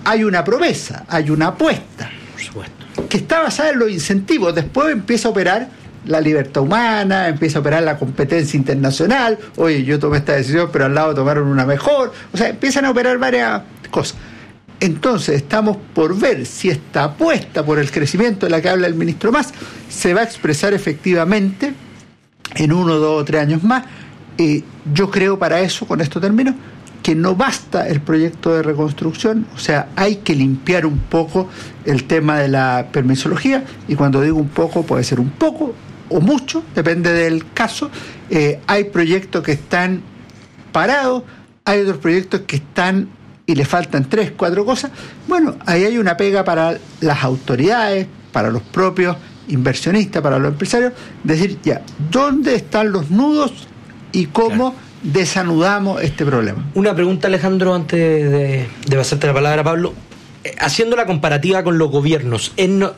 hay una promesa, hay una apuesta, por supuesto, que está basada en los incentivos. Después empieza a operar la libertad humana, empieza a operar la competencia internacional. Oye, yo tomé esta decisión, pero al lado tomaron una mejor. O sea, empiezan a operar varias cosas. Entonces, estamos por ver si esta apuesta por el crecimiento de la que habla el ministro Mas se va a expresar efectivamente en 1, 2 o 3 años más. Yo creo para eso, con esto termino, que no basta el proyecto de reconstrucción, o sea, hay que limpiar un poco el tema de la permisología, y cuando digo un poco, puede ser un poco o mucho, depende del caso. Hay proyectos que están parados, hay otros proyectos que están y le faltan 3, 4 cosas. Bueno, ahí hay una pega para las autoridades, para los propios inversionistas, para los empresarios, decir ya, ¿dónde están los nudos y cómo desanudamos este problema? Una pregunta, Alejandro, antes de pasarte la palabra a Pablo. Haciendo la comparativa con los gobiernos,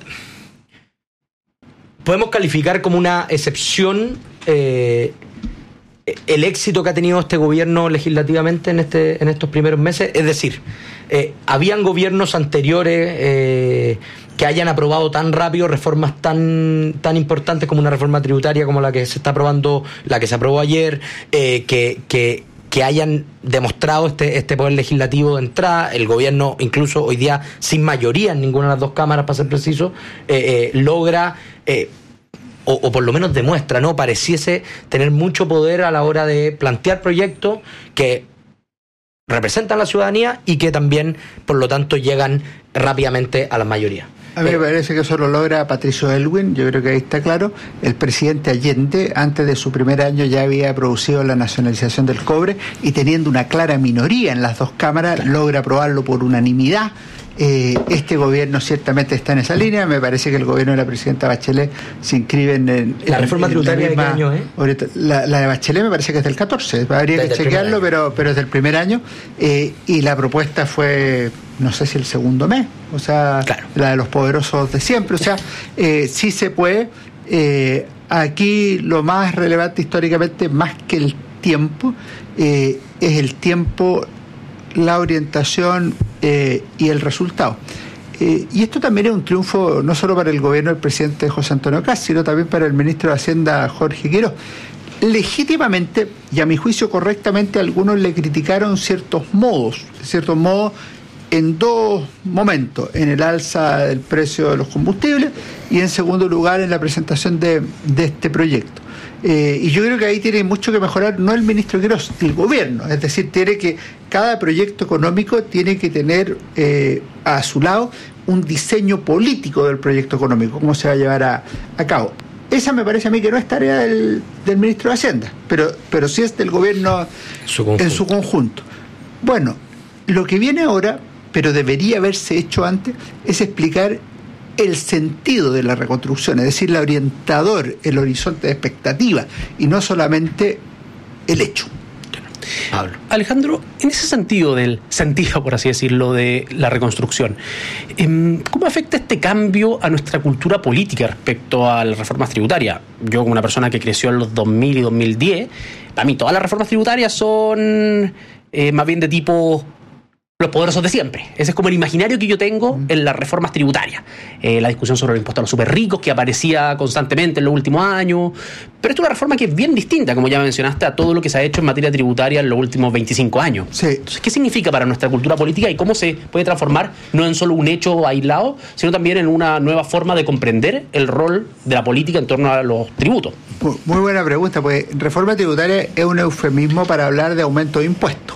¿podemos calificar como una excepción el éxito que ha tenido este gobierno legislativamente en estos primeros meses? Es decir, ¿habían gobiernos anteriores que hayan aprobado tan rápido reformas tan importantes como una reforma tributaria como la que se está aprobando, la que se aprobó ayer, que hayan demostrado este poder legislativo de entrada? El gobierno, incluso hoy día sin mayoría en ninguna de las dos cámaras, para ser preciso, logra... O por lo menos demuestra, ¿no? Pareciese tener mucho poder a la hora de plantear proyectos que representan a la ciudadanía y que también, por lo tanto, llegan rápidamente a la mayoría. A mí me parece que eso lo logra Patricio Aylwin. Yo creo que ahí está claro. El presidente Allende, antes de su primer año, ya había producido la nacionalización del cobre, y teniendo una clara minoría en las dos cámaras, logra aprobarlo por unanimidad. Este gobierno ciertamente está en esa línea. Me parece que el gobierno de la presidenta Bachelet se inscribe en la reforma tributaria de qué año, La de Bachelet me parece que es del 14, habría que chequearlo, pero es del primer año, y la propuesta fue, no sé si el segundo mes, o sea, claro, la de los poderosos de siempre, o sea, sí se puede. Aquí lo más relevante históricamente, más que el tiempo, es el tiempo, la orientación y el resultado. Y esto también es un triunfo no solo para el gobierno del presidente José Antonio Kast, sino también para el ministro de Hacienda Jorge Quiroz. Legítimamente, y a mi juicio correctamente, algunos le criticaron ciertos modos en dos momentos: en el alza del precio de los combustibles y, en segundo lugar, en la presentación de este proyecto. Y yo creo que ahí tiene mucho que mejorar, no el ministro Quiroz, el gobierno. Es decir, cada proyecto económico tiene que tener a su lado un diseño político del proyecto económico, cómo se va a llevar a cabo. Esa me parece a mí que no es tarea del ministro de Hacienda, pero sí es del gobierno en su conjunto. Bueno, lo que viene ahora, pero debería haberse hecho antes, es explicar el sentido de la reconstrucción, es decir, la orientador, el horizonte de expectativa, y no solamente el hecho. Pablo. Alejandro, en ese sentido por así decirlo, de la reconstrucción, ¿cómo afecta este cambio a nuestra cultura política respecto a las reformas tributarias? Yo, como una persona que creció en los 2000 y 2010, para mí todas las reformas tributarias son más bien de tipo los poderosos de siempre. Ese es como el imaginario que yo tengo en las reformas tributarias. La discusión sobre el impuesto a los súper ricos, que aparecía constantemente en los últimos años. Pero esto es una reforma que es bien distinta, como ya mencionaste, a todo lo que se ha hecho en materia tributaria en los últimos 25 años. Sí. Entonces, ¿qué significa para nuestra cultura política y cómo se puede transformar no en solo un hecho aislado, sino también en una nueva forma de comprender el rol de la política en torno a los tributos? Muy buena pregunta, pues reforma tributaria es un eufemismo para hablar de aumento de impuestos.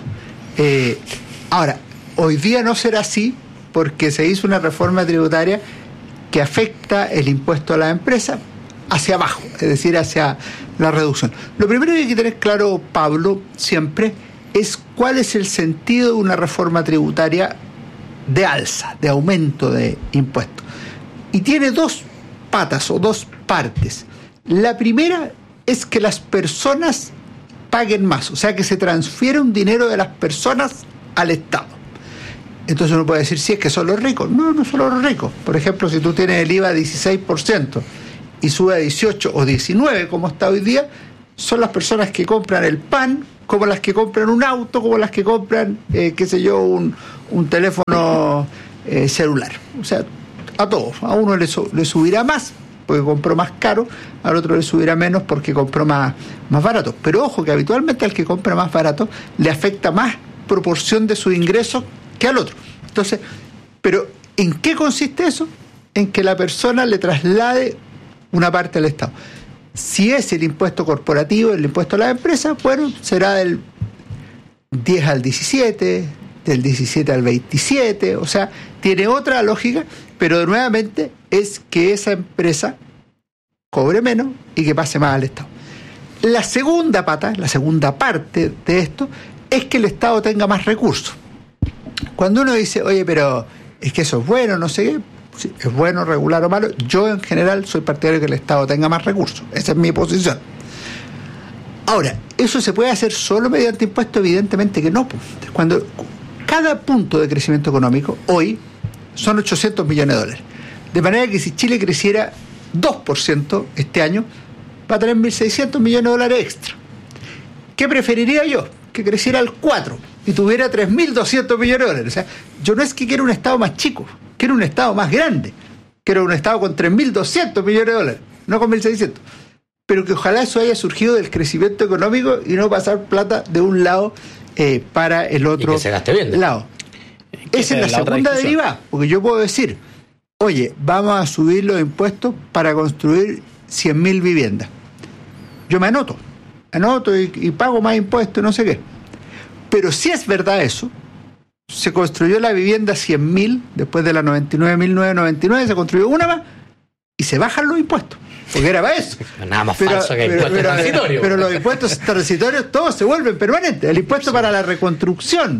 Ahora, hoy día no será así, porque se hizo una reforma tributaria que afecta el impuesto a las empresas hacia abajo, es decir, hacia la reducción. Lo primero que hay que tener claro, Pablo, siempre, es cuál es el sentido de una reforma tributaria de alza, de aumento de impuestos. Y tiene dos patas o dos partes. La primera es que las personas paguen más, o sea, que se transfiere un dinero de las personas al Estado. Entonces uno puede decir, sí, es que son los ricos. No son los ricos. Por ejemplo, si tú tienes el IVA a 16% y sube a 18 o 19, como está hoy día, son las personas que compran el pan, como las que compran un auto, como las que compran, un teléfono celular. O sea, a todos. A uno le subirá más porque compró más caro, al otro le subirá menos porque compró más barato. Pero ojo que habitualmente al que compra más barato le afecta más proporción de sus ingresos que al otro. Entonces, pero ¿en qué consiste eso? En que la persona le traslade una parte al Estado. Si es el impuesto corporativo, el impuesto a las empresas, bueno, será del 10 al 17, del 17 al 27, o sea, tiene otra lógica, pero nuevamente es que esa empresa cobre menos y que pase más al Estado. La segunda pata, la segunda parte de esto, es que el Estado tenga más recursos. Cuando uno dice, oye, pero es que eso es bueno, no sé qué, si es bueno, regular o malo, yo en general soy partidario de que el Estado tenga más recursos. Esa es mi posición. Ahora, ¿eso se puede hacer solo mediante impuestos? Evidentemente que no. Cuando cada punto de crecimiento económico hoy son 800 millones de dólares. De manera que si Chile creciera 2% este año, va a tener 1.600 millones de dólares extra. ¿Qué preferiría yo? Que creciera al 4% y tuviera 3.200 millones de dólares. O sea, yo no es que quiera un Estado más chico, quiero un Estado más grande. Quiero un Estado con 3.200 millones de dólares, no con 1.600. Pero que ojalá eso haya surgido del crecimiento económico y no pasar plata de un lado para el otro y que se gaste bien, lado. Esa es la segunda derivada, porque yo puedo decir, oye, vamos a subir los impuestos para construir 100.000 viviendas. Yo me anoto y pago más impuestos, no sé qué. Pero si es verdad eso, se construyó la vivienda 100.000, después de la 99.999 se construyó una más y se bajan los impuestos. Porque era para eso. Nada más falso que impuestos transitorios. Pero los impuestos transitorios todos se vuelven permanentes. El impuesto para la reconstrucción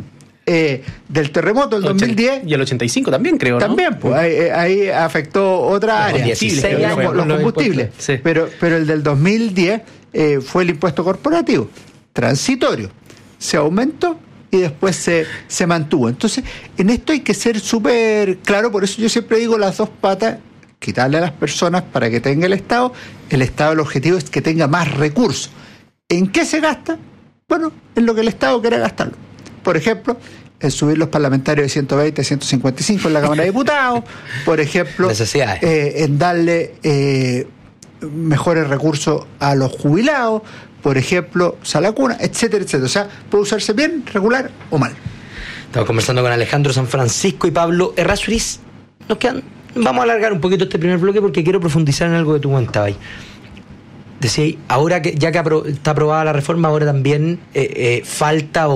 del terremoto del 2010. Y el 85 también, creo, ¿no? También, pues ahí afectó otra área. Los combustibles. Sí. Pero el del 2010 fue el impuesto corporativo, transitorio. Se aumentó y después se mantuvo. Entonces, en esto hay que ser súper claro. Por eso yo siempre digo las dos patas, quitarle a las personas para que tenga el Estado. El Estado, el objetivo es que tenga más recursos. ¿En qué se gasta? Bueno, en lo que el Estado quiera gastarlo. Por ejemplo, en subir los parlamentarios de 120 a 155 en la Cámara de Diputados. Por ejemplo, en darle mejores recursos a los jubilados. Por ejemplo, Salacuna, etcétera, etcétera. O sea, puede usarse bien, regular o mal. Estamos conversando con Alejandro San Francisco y Pablo Errázuriz. Nos quedan... Vamos a alargar un poquito este primer bloque porque quiero profundizar en algo que tú comentabas ahí. Decía, ahora que ya que está aprobada la reforma, ahora también falta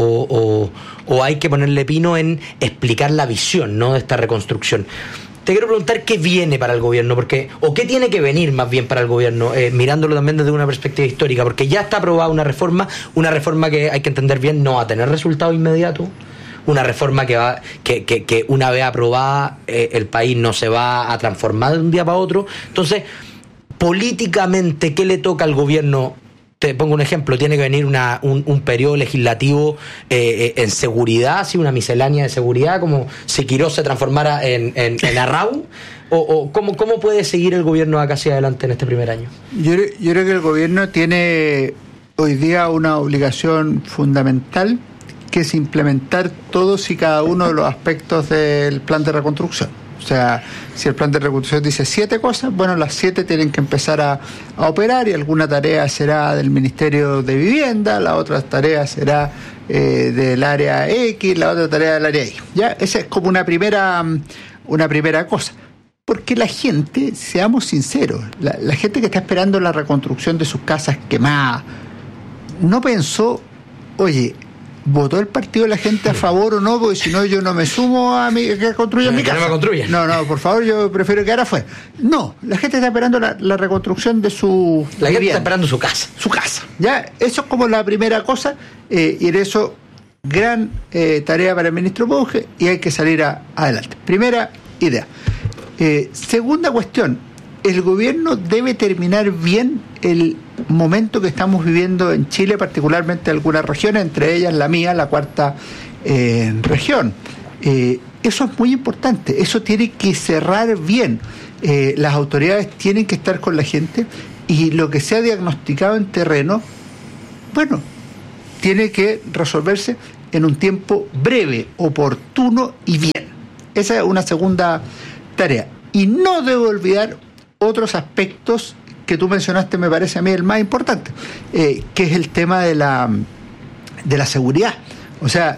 o hay que ponerle pino en explicar la visión, ¿no?, de esta reconstrucción. Te quiero preguntar qué viene para el gobierno, o qué tiene que venir más bien para el gobierno, mirándolo también desde una perspectiva histórica, porque ya está aprobada una reforma que hay que entender bien no va a tener resultados inmediatos. Una reforma que una vez aprobada el país no se va a transformar de un día para otro. Entonces, políticamente, ¿qué le toca al gobierno? Te pongo un ejemplo, tiene que venir un periodo legislativo en seguridad, así una miscelánea de seguridad, como si Quirós se transformara en Arrau, o ¿cómo puede seguir el gobierno acá hacia adelante en este primer año? Yo creo que el gobierno tiene hoy día una obligación fundamental, que es implementar todos y cada uno de los aspectos del plan de reconstrucción. O sea, si el plan de reconstrucción dice 7 cosas, bueno, las 7 tienen que empezar a operar, y alguna tarea será del Ministerio de Vivienda, la otra tarea será del área X, la otra tarea del área Y. ¿Ya? Esa es como una primera cosa. Porque la gente, seamos sinceros, la gente que está esperando la reconstrucción de sus casas quemadas, no pensó, oye, ¿votó el partido de la gente a favor o no? Porque si no, yo no me sumo a que construyan mi casa. No me construyan. No, por favor, yo prefiero que ahora fue. No, la gente está esperando la reconstrucción de su La gente está esperando su casa. Su casa. ¿Ya? Eso es como la primera cosa, y en eso, gran tarea para el ministro Bunge, y hay que salir adelante. Primera idea. Segunda cuestión, el gobierno debe terminar bien el momento que estamos viviendo en Chile, particularmente en algunas regiones, entre ellas la mía, la cuarta región. Eso es muy importante, eso tiene que cerrar bien. Las autoridades tienen que estar con la gente, y lo que se ha diagnosticado en terreno, bueno, tiene que resolverse en un tiempo breve, oportuno y bien. esa es una segunda tarea. Y no debo olvidar otros aspectos que tú mencionaste, me parece a mí el más importante, que es el tema de la seguridad. O sea,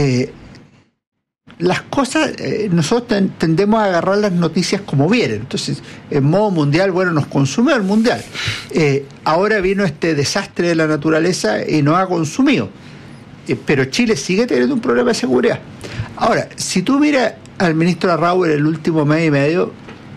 las cosas, nosotros tendemos a agarrar las noticias como vienen. Entonces, en modo mundial, bueno, nos consumió el mundial. Ahora vino este desastre de la naturaleza y nos ha consumido. Pero Chile sigue teniendo un problema de seguridad. Ahora, si tú miras al ministro Larrauri el último mes y medio...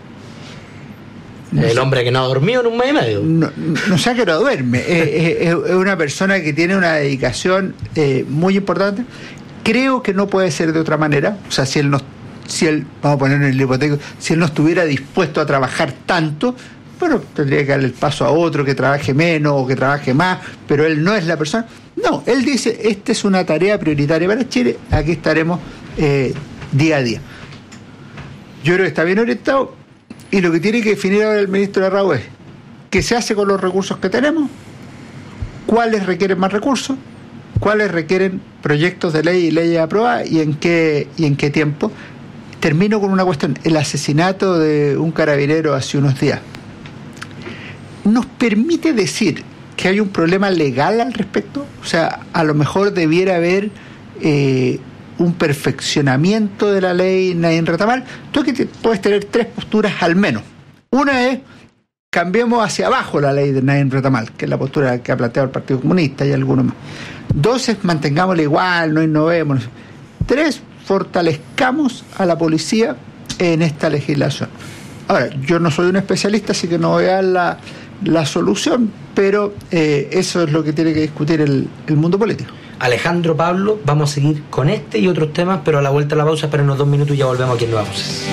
El hombre que no ha dormido en un mes y medio. No sé a qué hora duerme. Es una persona que tiene una dedicación muy importante. Creo que no puede ser de otra manera. O sea, si él, vamos a poner en el hipotético, si él no estuviera dispuesto a trabajar tanto, bueno, tendría que darle el paso a otro que trabaje menos o que trabaje más, pero él no es la persona. No, él dice, esta es una tarea prioritaria para Chile, aquí estaremos día a día. Yo creo que está bien orientado, y lo que tiene que definir ahora el ministro Larrauri es qué se hace con los recursos que tenemos, cuáles requieren más recursos, cuáles requieren proyectos de ley y leyes aprobadas y en qué tiempo. Termino con una cuestión. El asesinato de un carabinero hace unos días nos permite decir que hay un problema legal al respecto. O sea, a lo mejor debiera haber un perfeccionamiento de la ley Naín Retamal. Tú aquí puedes tener tres posturas al menos. Una es: cambiemos hacia abajo la ley de Naín Retamal, que es la postura que ha planteado el Partido Comunista y algunos más. Dos es: mantengámosla igual, no innovemos. Tres, fortalezcamos a la policía en esta legislación. Ahora, yo no soy un especialista, así que no voy a dar la solución, pero eso es lo que tiene que discutir el mundo político. Alejandro, Pablo, vamos a seguir con este y otros temas, pero a la vuelta a la pausa, espérenos 2 minutos y ya volvemos aquí en Nuevas Voces.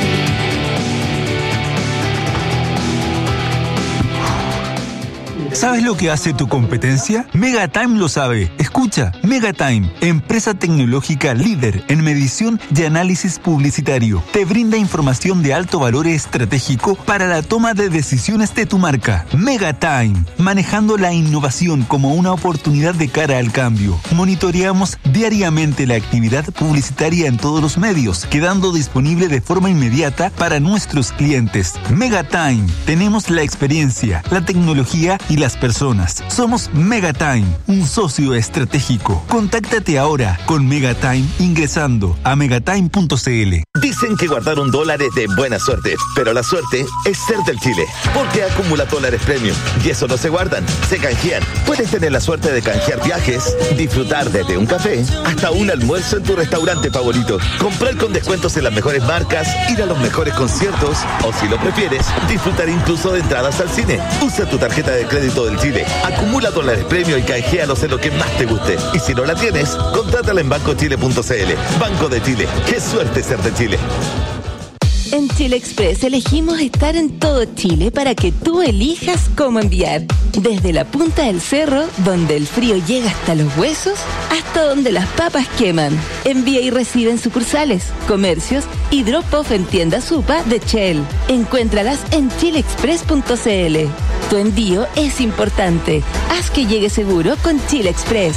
¿Sabes lo que hace tu competencia? Megatime lo sabe. Escucha, Megatime, empresa tecnológica líder en medición y análisis publicitario. Te brinda información de alto valor estratégico para la toma de decisiones de tu marca. Megatime, manejando la innovación como una oportunidad de cara al cambio. Monitoreamos diariamente la actividad publicitaria en todos los medios, quedando disponible de forma inmediata para nuestros clientes. Megatime, tenemos la experiencia, la tecnología y las personas. Somos Megatime, un socio estratégico. Contáctate ahora con Megatime ingresando a megatime.cl. Dicen que guardar $1 es de buena suerte, pero la suerte es ser del Chile, porque acumula dólares premium y eso no se guardan, se canjean. Puedes tener la suerte de canjear viajes, disfrutar desde un café hasta un almuerzo en tu restaurante favorito, comprar con descuentos en las mejores marcas, ir a los mejores conciertos o, si lo prefieres, disfrutar incluso de entradas al cine. Usa tu tarjeta de crédito del Chile, acumula dólares premio y canjealos en lo que más te guste. Y si no la tienes, contrátala en bancochile.cl. Banco de Chile, qué suerte ser de Chile. En Chile Express elegimos estar en todo Chile para que tú elijas cómo enviar. Desde la punta del cerro, donde el frío llega hasta los huesos, hasta donde las papas queman. Envía y recibe en sucursales, comercios y drop-off en tiendas Supa de Shell. Encuéntralas en chileexpress.cl. Tu envío es importante. Haz que llegue seguro con Chile Express.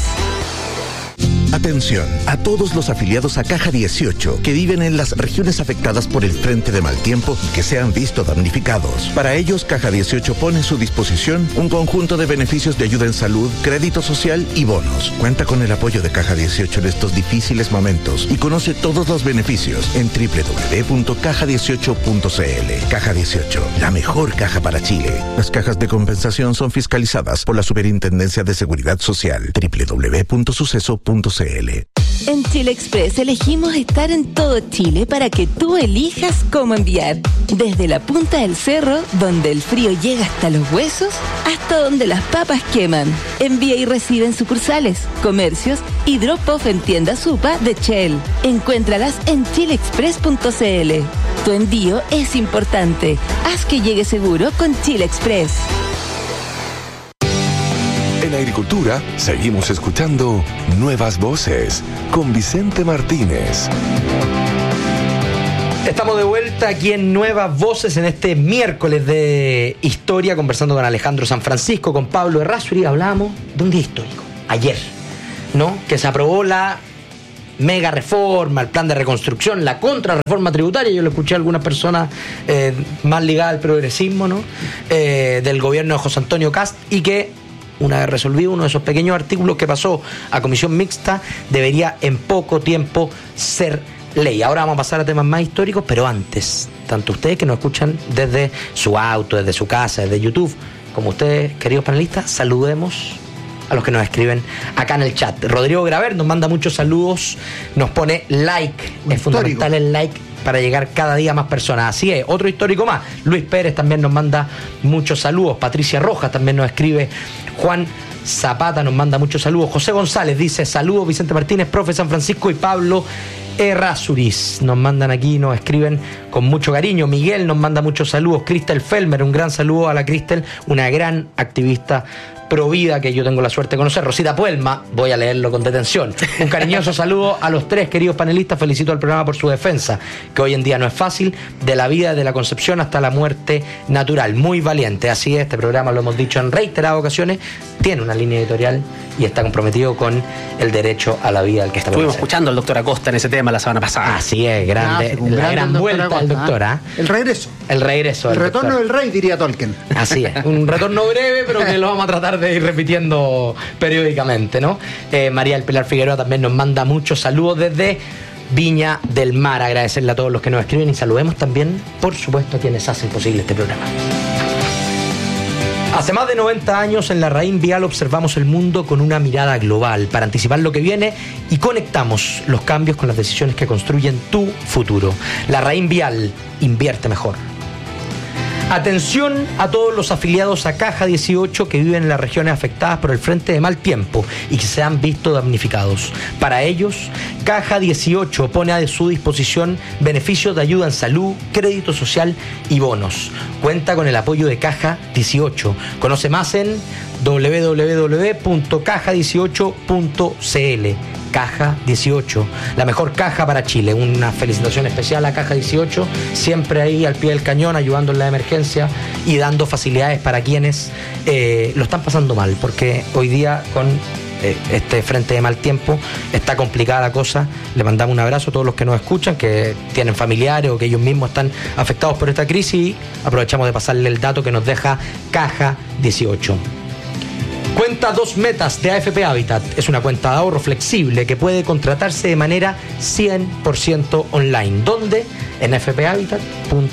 Atención a todos los afiliados a Caja 18 que viven en las regiones afectadas por el frente de mal tiempo y que se han visto damnificados. Para ellos, Caja 18 pone a su disposición un conjunto de beneficios de ayuda en salud, crédito social y bonos. Cuenta con el apoyo de Caja 18 en estos difíciles momentos y conoce todos los beneficios en www.caja18.cl. Caja 18, la mejor caja para Chile. Las cajas de compensación son fiscalizadas por la Superintendencia de Seguridad Social. www.suceso.cl. En Chile Express elegimos estar en todo Chile para que tú elijas cómo enviar. Desde la punta del cerro, donde el frío llega hasta los huesos, hasta donde las papas queman. Envía y recibe en sucursales, comercios y drop-off en tiendas Supa de Shell. Encuéntralas en chileexpress.cl. Tu envío es importante. Haz que llegue seguro con Chile Express. En Agricultura, seguimos escuchando Nuevas Voces con Vicente Martínez. Estamos de vuelta aquí en Nuevas Voces en este miércoles de historia, conversando con Alejandro Sanfrancisco, con Pablo Errázuriz. Hablábamos de un día histórico, ayer, ¿no? Que se aprobó la mega reforma, el plan de reconstrucción, la contrarreforma tributaria. Yo lo escuché a algunas personas más ligadas al progresismo, ¿no? Del gobierno de José Antonio Kast, y que una vez resolvido uno de esos pequeños artículos que pasó a comisión mixta, debería en poco tiempo ser ley. Ahora vamos a pasar a temas más históricos, pero antes, tanto ustedes que nos escuchan desde su auto, desde su casa, desde YouTube, como ustedes, queridos panelistas, saludemos a los que nos escriben acá en el chat. Rodrigo Graver nos manda muchos saludos, nos pone like, es fundamental el like para llegar cada día a más personas. Así es, otro histórico más. Luis Pérez también nos manda muchos saludos. Patricia Rojas también nos escribe. Juan Zapata nos manda muchos saludos. José González dice: saludos Vicente Martínez, profe San Francisco y Pablo Errázuriz. Nos mandan aquí, nos escriben con mucho cariño. Miguel nos manda muchos saludos. Cristel Felmer, un gran saludo a la Cristel, una gran activista provida que yo tengo la suerte de conocer. Rosita Puelma, voy a leerlo con detención. Un cariñoso saludo a los tres queridos panelistas. Felicito al programa por su defensa, que hoy en día no es fácil, de la vida, de la concepción hasta la muerte natural. Muy valiente. Así es, este programa, lo hemos dicho en reiteradas ocasiones, tiene una línea editorial y está comprometido con el derecho a la vida del que estamos escuchando al doctor Acosta en ese tema la semana pasada. Así es, grande, la gran vuelta al doctor. El regreso. El regreso. El retorno del rey, diría Tolkien. Así es, un retorno breve, pero que lo vamos a tratar de ir repitiendo periódicamente, ¿no? María del Pilar Figueroa también nos manda muchos saludos desde Viña del Mar. Agradecerle a todos los que nos escriben y saludemos también, por supuesto, a quienes hacen posible este programa. Hace más de 90 años en La Raín Vial observamos el mundo con una mirada global para anticipar lo que viene y conectamos los cambios con las decisiones que construyen tu futuro. La Raín Vial, invierte mejor. Atención a todos los afiliados a Caja 18 que viven en las regiones afectadas por el frente de mal tiempo y que se han visto damnificados. Para ellos, Caja 18 pone a su disposición beneficios de ayuda en salud, crédito social y bonos. Cuenta con el apoyo de Caja 18. Conoce más en www.caja18.cl. Caja 18, la mejor caja para Chile. Una felicitación especial a Caja 18, siempre ahí al pie del cañón, ayudando en la emergencia y dando facilidades para quienes lo están pasando mal, porque hoy día con este frente de mal tiempo está complicada la cosa. Le mandamos un abrazo a todos los que nos escuchan, que tienen familiares o que ellos mismos están afectados por esta crisis, y aprovechamos de pasarle el dato que nos deja Caja 18. Cuenta 2 metas de AFP Habitat. Es una cuenta de ahorro flexible que puede contratarse de manera 100% online. ¿Dónde? En afphabitat.cl.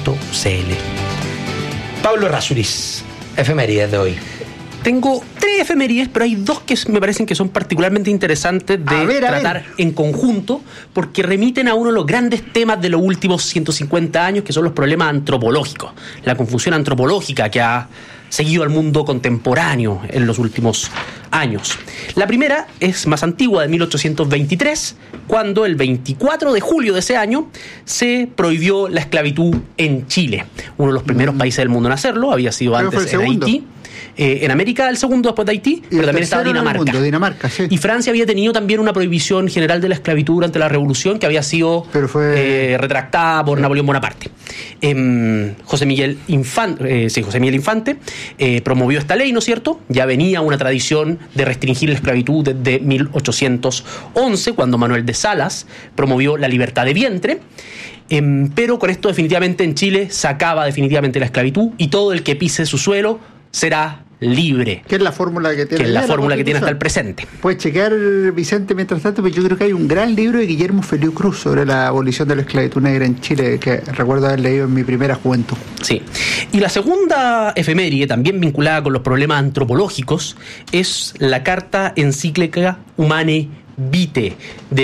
Pablo Errázuriz, efemérides de hoy. Tengo 3 efemérides, pero hay 2 que me parecen que son particularmente interesantes de tratar en conjunto, porque remiten a uno de los grandes temas de los últimos 150 años, que son los problemas antropológicos, la confusión antropológica que ha seguido al mundo contemporáneo en los últimos años. La primera es más antigua, de 1823, cuando el 24 de julio de ese año se prohibió la esclavitud en Chile. Uno de los primeros países del mundo en hacerlo, había sido antes en Haití. En América el segundo después de Haití, pero también estaba Dinamarca. Sí. Y Francia había tenido también una prohibición general de la esclavitud durante la Revolución, que había sido retractada por Napoleón Bonaparte. José Miguel Infante promovió esta ley, ¿no es cierto? Ya venía una tradición de restringir la esclavitud desde 1811, cuando Manuel de Salas promovió la libertad de vientre. Pero con esto definitivamente en Chile se acaba definitivamente la esclavitud y todo el que pise su suelo será libre. ¿Qué es la fórmula que tiene? Que es la fórmula que tiene hasta el presente. Puedes chequear, Vicente, mientras tanto, pero yo creo que hay un gran libro de Guillermo Feliu Cruz sobre la abolición de la esclavitud negra en Chile, que recuerdo haber leído en mi primera juventud. Sí. Y la segunda efeméride, también vinculada con los problemas antropológicos, es la carta encíclica Humanae Vitae de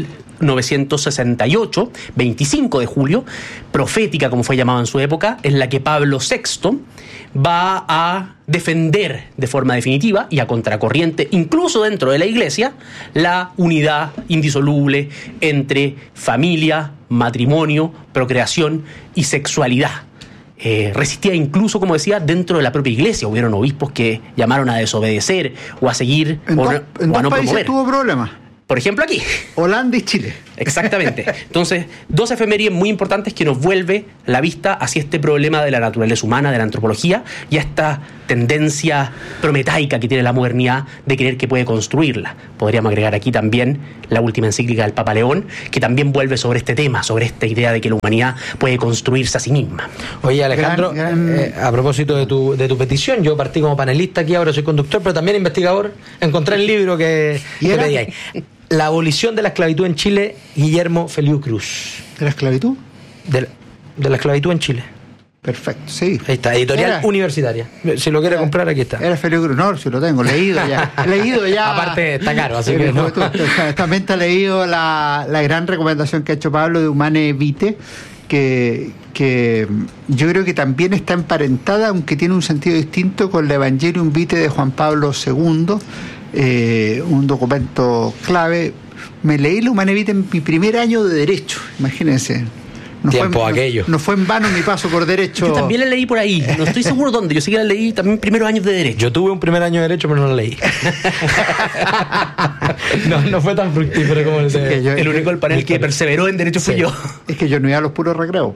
1968, 25 de julio, profética como fue llamado en su época, en la que Pablo VI va a defender de forma definitiva y a contracorriente, incluso dentro de la Iglesia, la unidad indisoluble entre familia, matrimonio, procreación y sexualidad. Resistía incluso, como decía, dentro de la propia Iglesia. Hubieron obispos que llamaron a desobedecer o a seguir en o dos a no países promover. Tuvo problemas. Por ejemplo, aquí. Holanda y Chile. Exactamente. Entonces, dos efemérides muy importantes que nos vuelve la vista hacia este problema de la naturaleza humana, de la antropología, y a esta tendencia prometaica que tiene la modernidad de creer que puede construirla. Podríamos agregar aquí también la última encíclica del Papa León, que también vuelve sobre este tema, sobre esta idea de que la humanidad puede construirse a sí misma. Oye, Alejandro, a propósito de tu petición, yo partí como panelista aquí, ahora soy conductor, pero también investigador. Encontré el libro que pedí ahí. La abolición de la esclavitud en Chile, Guillermo Feliu Cruz. ¿De la esclavitud? De la esclavitud en Chile. Perfecto, sí. Ahí está, editorial universitaria. Si lo quiere comprar, aquí está. Era Feliu Cruz, no, si lo tengo, leído ya. Aparte está caro, así que no. También te he leído la gran recomendación que ha hecho Pablo de Humane Vitae, que yo creo que también está emparentada, aunque tiene un sentido distinto, con la Evangelium Vitae de Juan Pablo II, un documento clave. Me leí la Humane Vitae en mi primer año de Derecho, imagínense. No fue en vano mi paso por Derecho. Yo también la leí por ahí, no estoy seguro dónde. Yo sí que la leí también primeros años de Derecho. Yo tuve un primer año de Derecho, pero no la leí. no fue tan fructífero como el único del panel que perseveró en Derecho fui yo. Es que yo no iba a los puros recreos.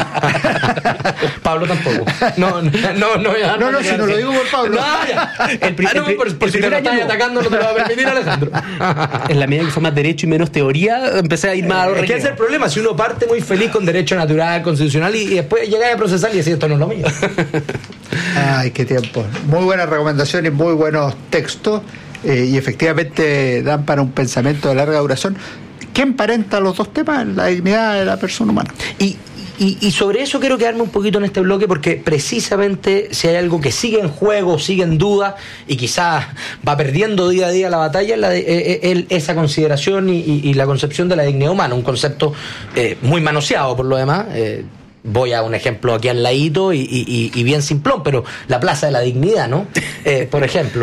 Pablo tampoco. No, si no lo digo por Pablo. Por si te lo estás atacando, no te lo va a permitir, Alejandro. En la medida que fue más Derecho y menos teoría, empecé a ir más a los recreos. Es que ese es el problema, si uno parte muy feliz con derecho natural, constitucional, y después llega a procesar y decir esto no es lo mío. Ay, qué tiempo. Muy buenas recomendaciones, muy buenos textos, y efectivamente dan para un pensamiento de larga duración. ¿Qué emparenta los dos temas? La dignidad de la persona humana. Y sobre eso quiero quedarme un poquito en este bloque, porque precisamente si hay algo que sigue en juego, sigue en duda y quizás va perdiendo día a día la batalla, esa consideración y la concepción de la dignidad humana, un concepto muy manoseado por lo demás. Voy a un ejemplo aquí al ladito y bien simplón, pero la Plaza de la Dignidad, ¿no? Por ejemplo.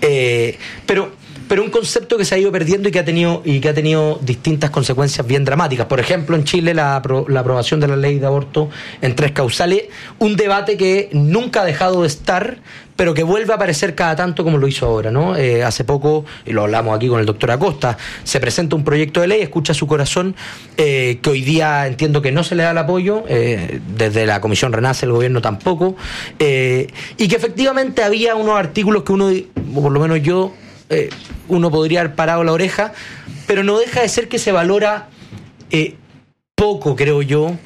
Pero un concepto que se ha ido perdiendo y que ha tenido distintas consecuencias bien dramáticas. Por ejemplo, en Chile la aprobación de la ley de aborto en 3 causales, un debate que nunca ha dejado de estar, pero que vuelve a aparecer cada tanto como lo hizo ahora, ¿no? Hace poco, y lo hablamos aquí con el doctor Acosta, se presenta un proyecto de ley, escucha su corazón, que hoy día entiendo que no se le da el apoyo, desde la Comisión Renace, el gobierno tampoco, y que efectivamente había unos artículos que uno, o por lo menos yo, uno podría haber parado la oreja, pero no deja de ser que se valora poco, creo yo,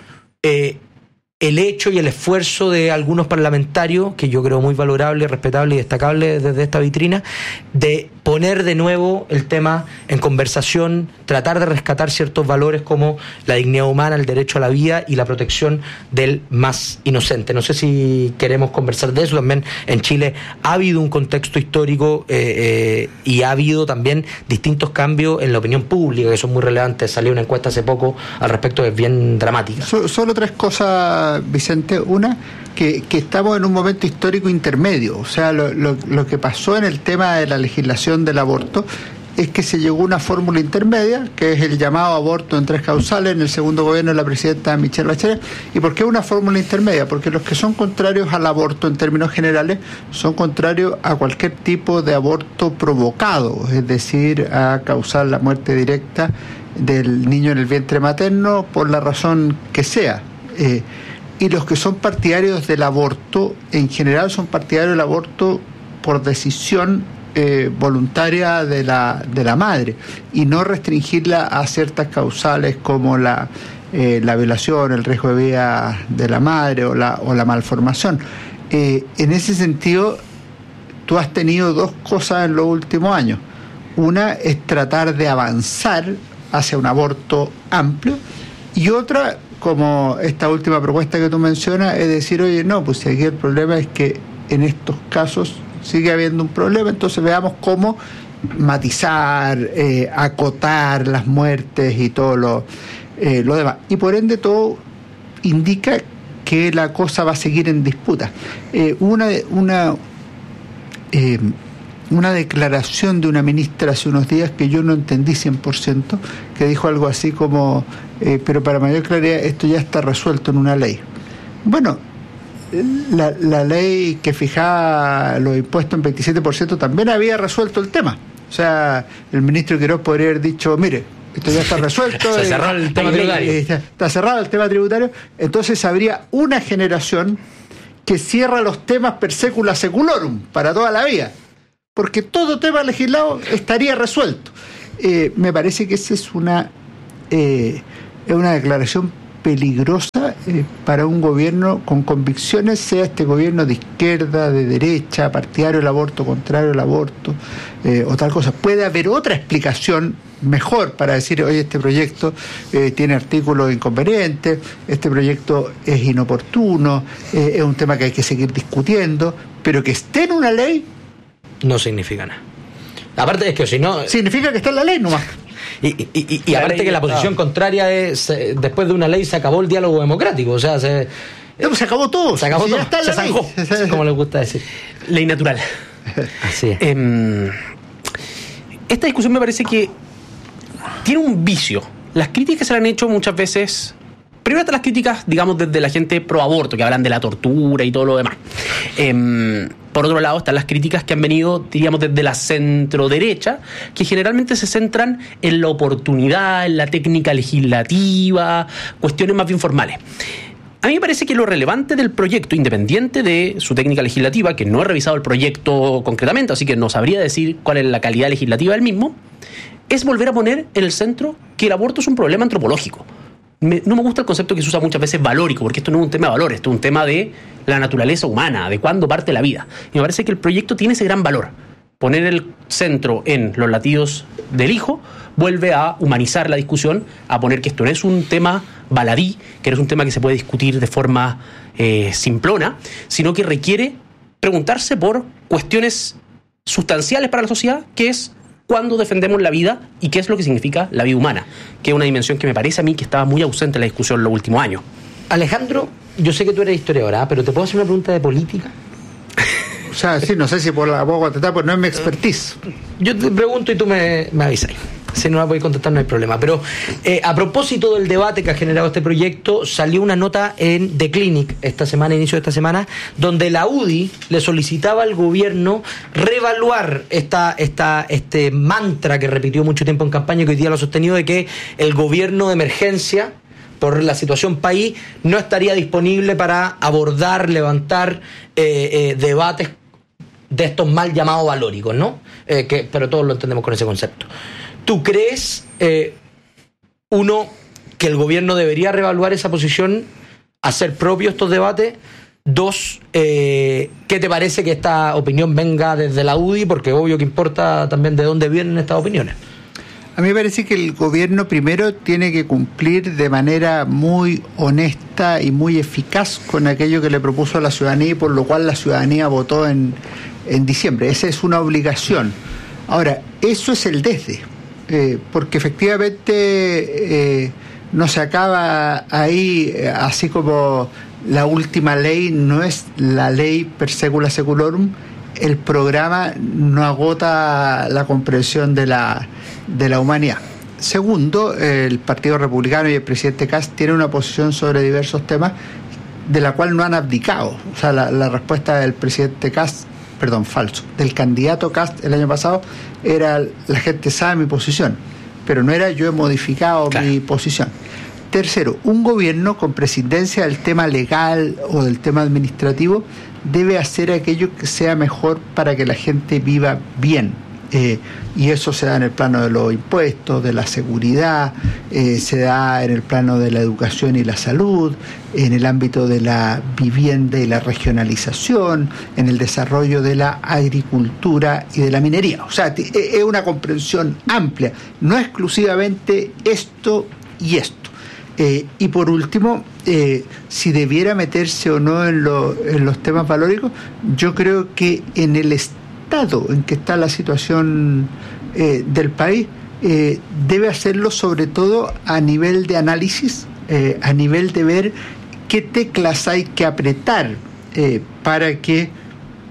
el hecho y el esfuerzo de algunos parlamentarios, que yo creo muy valorable, respetable y destacable desde esta vitrina, de poner de nuevo el tema en conversación, tratar de rescatar ciertos valores como la dignidad humana, el derecho a la vida y la protección del más inocente. No sé si queremos conversar de eso. También en Chile ha habido un contexto histórico y ha habido también distintos cambios en la opinión pública que son muy relevantes. Salió una encuesta hace poco al respecto, que es bien dramática. Solo 3 cosas, Vicente. Una, que estamos en un momento histórico intermedio. O sea, lo que pasó en el tema de la legislación del aborto es que se llegó a una fórmula intermedia, que es el llamado aborto en 3 causales, en el segundo gobierno de la presidenta Michelle Bachelet. ¿Y por qué una fórmula intermedia? Porque los que son contrarios al aborto en términos generales son contrarios a cualquier tipo de aborto provocado, es decir, a causar la muerte directa del niño en el vientre materno por la razón que sea. Y los que son partidarios del aborto, en general son partidarios del aborto por decisión voluntaria de la madre, y no restringirla a ciertas causales como la violación, el riesgo de vida de la madre o la malformación. En ese sentido, tú has tenido 2 cosas en los últimos años. Una es tratar de avanzar hacia un aborto amplio, y otra, como esta última propuesta que tú mencionas, es decir, oye, no, pues si aquí el problema es que en estos casos sigue habiendo un problema, entonces veamos cómo matizar, acotar las muertes y todo lo demás. Y por ende todo indica que la cosa va a seguir en disputa. Una declaración de una ministra hace unos días que yo no entendí 100%, que dijo algo así como, pero para mayor claridad, esto ya está resuelto en una ley. Bueno, la ley que fijaba los impuestos en 27% también había resuelto el tema. O sea, el ministro Quirós podría haber dicho, mire, esto ya está resuelto. Se cerró el tema tributario. Está cerrado el tema tributario. Entonces habría una generación que cierra los temas per secula seculorum, para toda la vida. Porque todo tema legislado estaría resuelto. Me parece que esa es una declaración peligrosa para un gobierno con convicciones, sea este gobierno de izquierda, de derecha, partidario del aborto, contrario al aborto, o tal cosa. Puede haber otra explicación mejor para decir, oye, este proyecto tiene artículos inconvenientes, este proyecto es inoportuno, es un tema que hay que seguir discutiendo, pero que esté en una ley no significa nada. Aparte es que si no... significa que está en la ley nomás. Y aparte que la posición contraria es, después de una ley se acabó el diálogo democrático, o sea, se acabó todo. Se acabó todo, ya está se zanjó, como les gusta decir. Ley natural. Así es. Esta discusión me parece que tiene un vicio. Las críticas se le han hecho muchas veces... Primero están las críticas, digamos, desde la gente pro aborto, que hablan de la tortura y todo lo demás. Por otro lado están las críticas que han venido, diríamos, desde la centro-derecha, que generalmente se centran en la oportunidad, en la técnica legislativa, cuestiones más bien formales. A mí me parece que lo relevante del proyecto, independiente de su técnica legislativa, que no he revisado el proyecto concretamente, así que no sabría decir cuál es la calidad legislativa del mismo, es volver a poner en el centro que el aborto es un problema antropológico. No me gusta el concepto que se usa muchas veces valórico, porque esto no es un tema de valores, esto es un tema de la naturaleza humana, de cuándo parte la vida. Y me parece que el proyecto tiene ese gran valor. Poner el centro en los latidos del hijo vuelve a humanizar la discusión, a poner que esto no es un tema baladí, que no es un tema que se puede discutir de forma simplona, sino que requiere preguntarse por cuestiones sustanciales para la sociedad, que es cuándo defendemos la vida y qué es lo que significa la vida humana, que es una dimensión que me parece a mí que estaba muy ausente en la discusión en los últimos años. Alejandro, yo sé que tú eres historiador, pero ¿te puedo hacer una pregunta de política? O sea, sí, no sé si por la puedo contestar, porque no es mi expertise. Yo te pregunto y tú me avisas. Si no la voy a contestar no hay problema. Pero a propósito del debate que ha generado este proyecto, salió una nota en The Clinic esta semana, inicio de esta semana, donde la UDI le solicitaba al gobierno reevaluar este mantra que repitió mucho tiempo en campaña y que hoy día lo ha sostenido, de que el gobierno de emergencia por la situación país no estaría disponible para abordar, levantar debates de estos mal llamados valóricos, ¿no? Pero todos lo entendemos con ese concepto. ¿Tú crees, uno, que el gobierno debería reevaluar esa posición, hacer propios estos debates? Dos, ¿qué te parece que esta opinión venga desde la UDI? Porque obvio que importa también de dónde vienen estas opiniones. A mí me parece que el gobierno primero tiene que cumplir de manera muy honesta y muy eficaz con aquello que le propuso a la ciudadanía y por lo cual la ciudadanía votó en diciembre. Esa es una obligación. Ahora, eso es el desde. Porque efectivamente no se acaba ahí, así como la última ley no es la ley per secula seculorum, el programa no agota la comprensión de la humanidad. Segundo, el Partido Republicano y el presidente Kast tienen una posición sobre diversos temas de la cual no han abdicado. O sea, la respuesta del presidente Kast, del candidato Kast el año pasado era: la gente sabe mi posición, pero no era yo he modificado mi posición. Tercero, un gobierno con presidencia del tema legal o del tema administrativo debe hacer aquello que sea mejor para que la gente viva bien. Y eso se da en el plano de los impuestos, de la seguridad, se da en el plano de la educación y la salud, en el ámbito de la vivienda y la regionalización, en el desarrollo de la agricultura y de la minería. O sea, es una comprensión amplia, no exclusivamente esto y esto. Y por último, si debiera meterse o no en los temas valóricos, yo creo que en el estado en que está la situación del país, debe hacerlo sobre todo a nivel de análisis, a nivel de ver qué teclas hay que apretar para que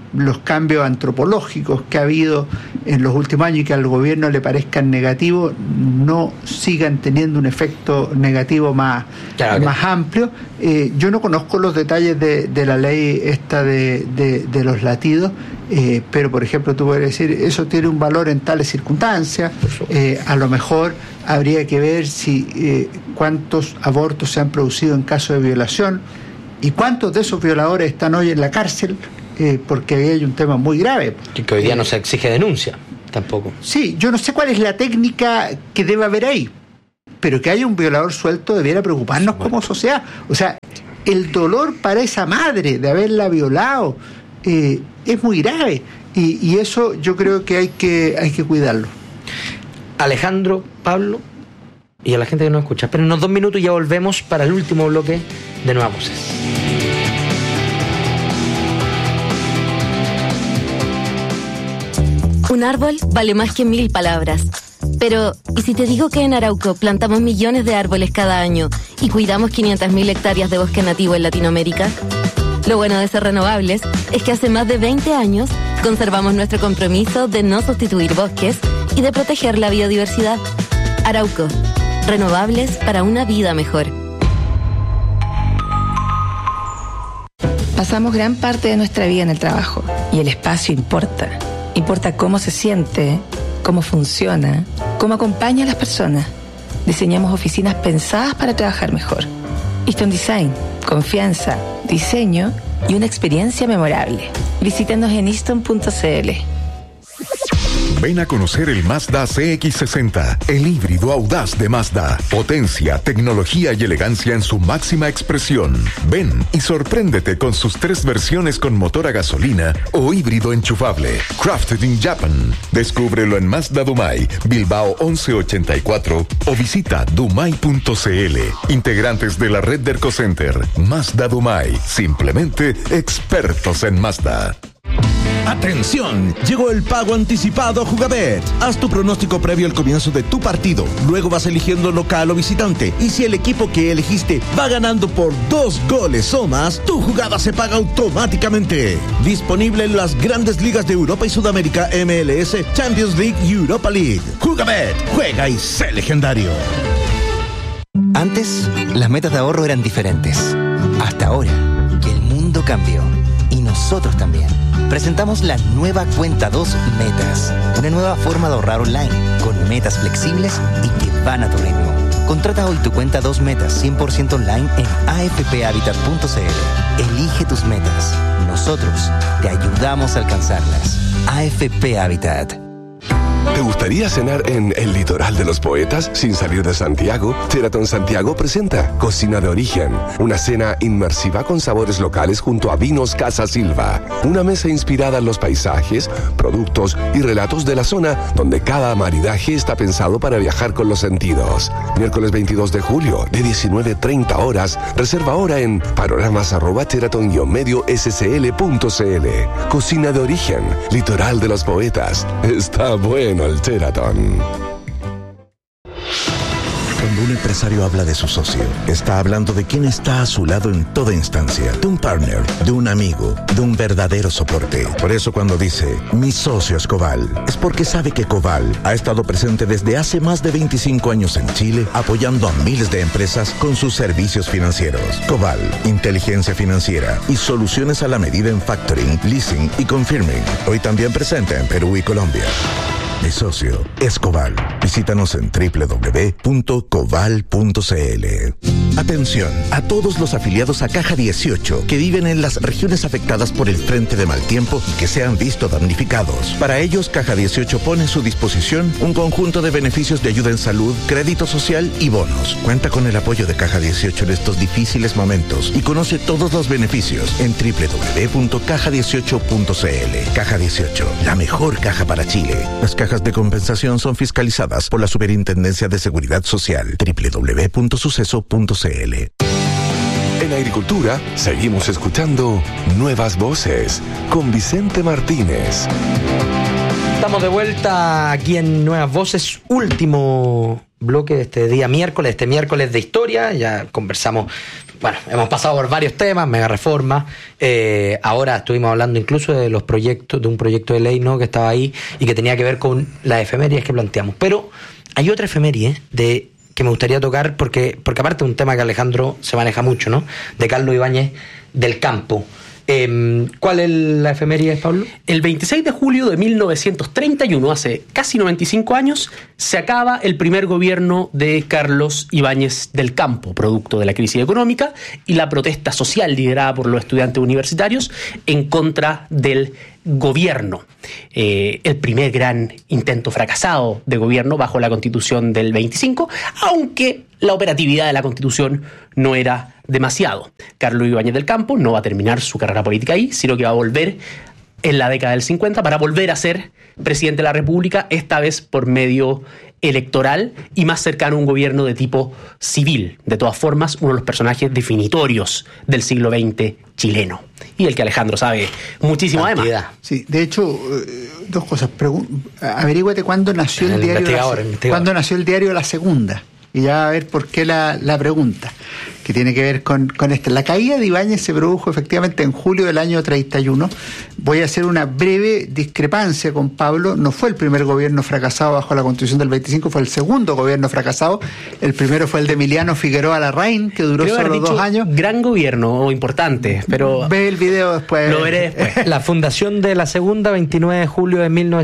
los cambios antropológicos que ha habido en los últimos años y que al gobierno le parezcan negativos no sigan teniendo un efecto negativo más amplio. Yo no conozco los detalles de la ley esta de los latidos, pero por ejemplo tú puedes decir eso tiene un valor en tales circunstancias. A lo mejor habría que ver si cuántos abortos se han producido en caso de violación y cuántos de esos violadores están hoy en la cárcel, porque ahí hay un tema muy grave. Que hoy día no se exige denuncia tampoco. Sí, yo no sé cuál es la técnica que debe haber ahí, pero que haya un violador suelto debiera preocuparnos como sociedad. O sea, el dolor para esa madre de haberla violado es muy grave y eso yo creo que hay que cuidarlo. Alejandro, Pablo y a la gente que nos escucha, pero en unos 2 minutos ya volvemos para el último bloque de Nuevas Voces. Un árbol vale más que 1000 palabras. Pero, ¿y si te digo que en Arauco plantamos millones de árboles cada año y cuidamos 500.000 hectáreas de bosque nativo en Latinoamérica? Lo bueno de ser renovables es que hace más de 20 años conservamos nuestro compromiso de no sustituir bosques y de proteger la biodiversidad. Arauco, renovables para una vida mejor. Pasamos gran parte de nuestra vida en el trabajo y el espacio importa. Importa cómo se siente, cómo funciona, cómo acompaña a las personas. Diseñamos oficinas pensadas para trabajar mejor. Easton Design, confianza, diseño y una experiencia memorable. Visítenos en easton.cl. Ven a conocer el Mazda CX-60, el híbrido audaz de Mazda. Potencia, tecnología y elegancia en su máxima expresión. Ven y sorpréndete con sus 3 versiones con motor a gasolina o híbrido enchufable. Crafted in Japan. Descúbrelo en Mazda Dumai, Bilbao 1184 o visita dumai.cl. Integrantes de la red Derco Center. Mazda Dumai. Simplemente expertos en Mazda. ¡Atención! Llegó el pago anticipado Jugabet. Haz tu pronóstico previo al comienzo de tu partido. Luego vas eligiendo local o visitante. Y si el equipo que elegiste va ganando por 2 goles o más, tu jugada se paga automáticamente. Disponible en las grandes ligas de Europa y Sudamérica, MLS, Champions League y Europa League. Jugabet. Juega y sé legendario. Antes, las metas de ahorro eran diferentes. Hasta ahora, que el mundo cambió. Y nosotros también. Presentamos la nueva Cuenta 2 Metas. Una nueva forma de ahorrar online, con metas flexibles y que van a tu ritmo. Contrata hoy tu Cuenta 2 Metas 100% online en afphabitat.cl. Elige tus metas. Nosotros te ayudamos a alcanzarlas. AFP Habitat. ¿Te gustaría cenar en el litoral de los poetas sin salir de Santiago? Sheraton Santiago presenta Cocina de Origen, una cena inmersiva con sabores locales junto a Vinos Casa Silva. Una mesa inspirada en los paisajes, productos y relatos de la zona, donde cada maridaje está pensado para viajar con los sentidos. Miércoles 22 de julio, de 19:30 horas. Reserva ahora en panoramas@sheraton-medio-scl.cl. Cocina de Origen, litoral de los poetas. Está bueno el Sheraton. Cuando un empresario habla de su socio, está hablando de quien está a su lado en toda instancia, de un partner, de un amigo, de un verdadero soporte. Por eso cuando dice, mi socio es Coval, es porque sabe que Coval ha estado presente desde hace más de 25 años en Chile, apoyando a miles de empresas con sus servicios financieros. Coval, inteligencia financiera y soluciones a la medida en factoring, leasing y confirming. Hoy también presente en Perú y Colombia. Mi socio es Coval. Visítanos en www.coval.cl. Atención a todos los afiliados a Caja 18 que viven en las regiones afectadas por el frente de mal tiempo y que se han visto damnificados. Para ellos, Caja 18 pone a su disposición un conjunto de beneficios de ayuda en salud, crédito social y bonos. Cuenta con el apoyo de Caja 18 en estos difíciles momentos y conoce todos los beneficios en www.caja18.cl. Caja 18, la mejor caja para Chile. Las cajas de compensación son fiscalizadas por la Superintendencia de Seguridad Social. www.suceso.cl. En Agricultura seguimos escuchando Nuevas Voces con Vicente Martínez. Estamos de vuelta aquí en Nuevas Voces, último bloque de este día miércoles, miércoles de historia. Ya conversamos, bueno, hemos pasado por varios temas, mega reforma. Ahora estuvimos hablando incluso de los proyectos, de un proyecto de ley, ¿no?, que estaba ahí y que tenía que ver con las efemérides que planteamos. Pero hay otra efeméride que me gustaría tocar, porque aparte es un tema que Alejandro se maneja mucho, ¿no?, de Carlos Ibáñez del Campo. ¿Cuál es la efeméride, Pablo? El 26 de julio de 1931, hace casi 95 años, se acaba el primer gobierno de Carlos Ibáñez del Campo, producto de la crisis económica y la protesta social liderada por los estudiantes universitarios en contra del gobierno. El primer gran intento fracasado de gobierno bajo la Constitución del 25, aunque la operatividad de la Constitución no era demasiado. Carlos Ibáñez del Campo no va a terminar su carrera política ahí, sino que va a volver en la década del 50 para volver a ser presidente de la República, esta vez por medio electoral y más cercano a un gobierno de tipo civil. De todas formas, uno de los personajes definitorios del siglo XX chileno. Y el que Alejandro sabe muchísimo además. Sí, de hecho, dos cosas. Averíguate cuándo nació el diario. ¿Cuándo nació el diario La Segunda? Y ya a ver por qué la pregunta, que tiene que ver con esta. La caída de Ibáñez se produjo efectivamente en julio del año 31. Voy a hacer una breve discrepancia con Pablo. No fue el primer gobierno fracasado bajo la Constitución del 25, fue el segundo gobierno fracasado. El primero fue el de Emiliano Figueroa Larraín, que duró solo 2 años. Gran gobierno o importante, pero... Ve el video después. Lo veré después. La fundación de La Segunda, 29 de julio de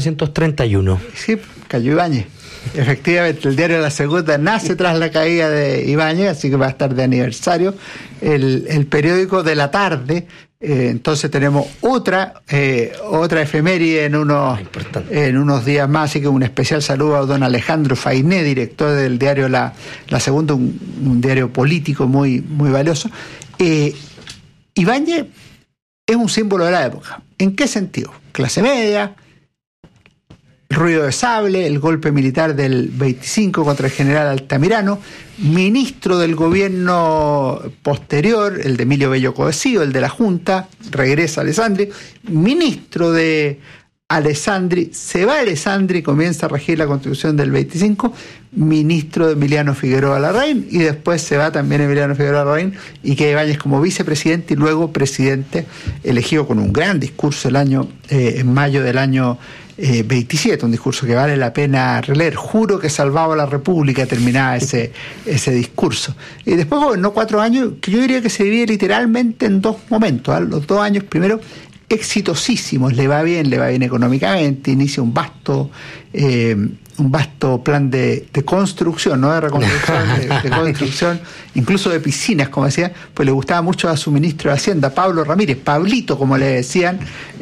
1931. Sí, cayó Ibáñez. Efectivamente, el diario La Segunda nace tras la caída de Ibáñez, así que va a estar de aniversario. El periódico de la tarde, entonces tenemos otra efeméride en unos días más, así que un especial saludo a don Alejandro Fainé, director del diario La Segunda, un diario político muy, muy valioso. Ibáñez es un símbolo de la época. ¿En qué sentido? Clase media, ruido de sable, el golpe militar del 25 contra el general Altamirano, ministro del gobierno posterior, el de Emilio Bello Coecio, el de la Junta, regresa Alessandri, ministro de Alessandri, se va Alessandri, comienza a regir la Constitución del 25, ministro de Emiliano Figueroa Larraín, y después se va también Emiliano Figueroa Larraín y queda Ibáñez como vicepresidente y luego presidente, elegido con un gran discurso en mayo del año 27, un discurso que vale la pena releer. Juro que salvaba la República, terminaba ese discurso. Y después gobernó 4 años, que yo diría que se divide literalmente en 2 momentos. Los 2 años primero exitosísimos, le va bien económicamente, inicia un vasto plan de construcción, no de reconstrucción, de construcción, incluso de piscinas, como decía, pues le gustaba mucho a su ministro de Hacienda, Pablo Ramírez, Pablito, como le decían,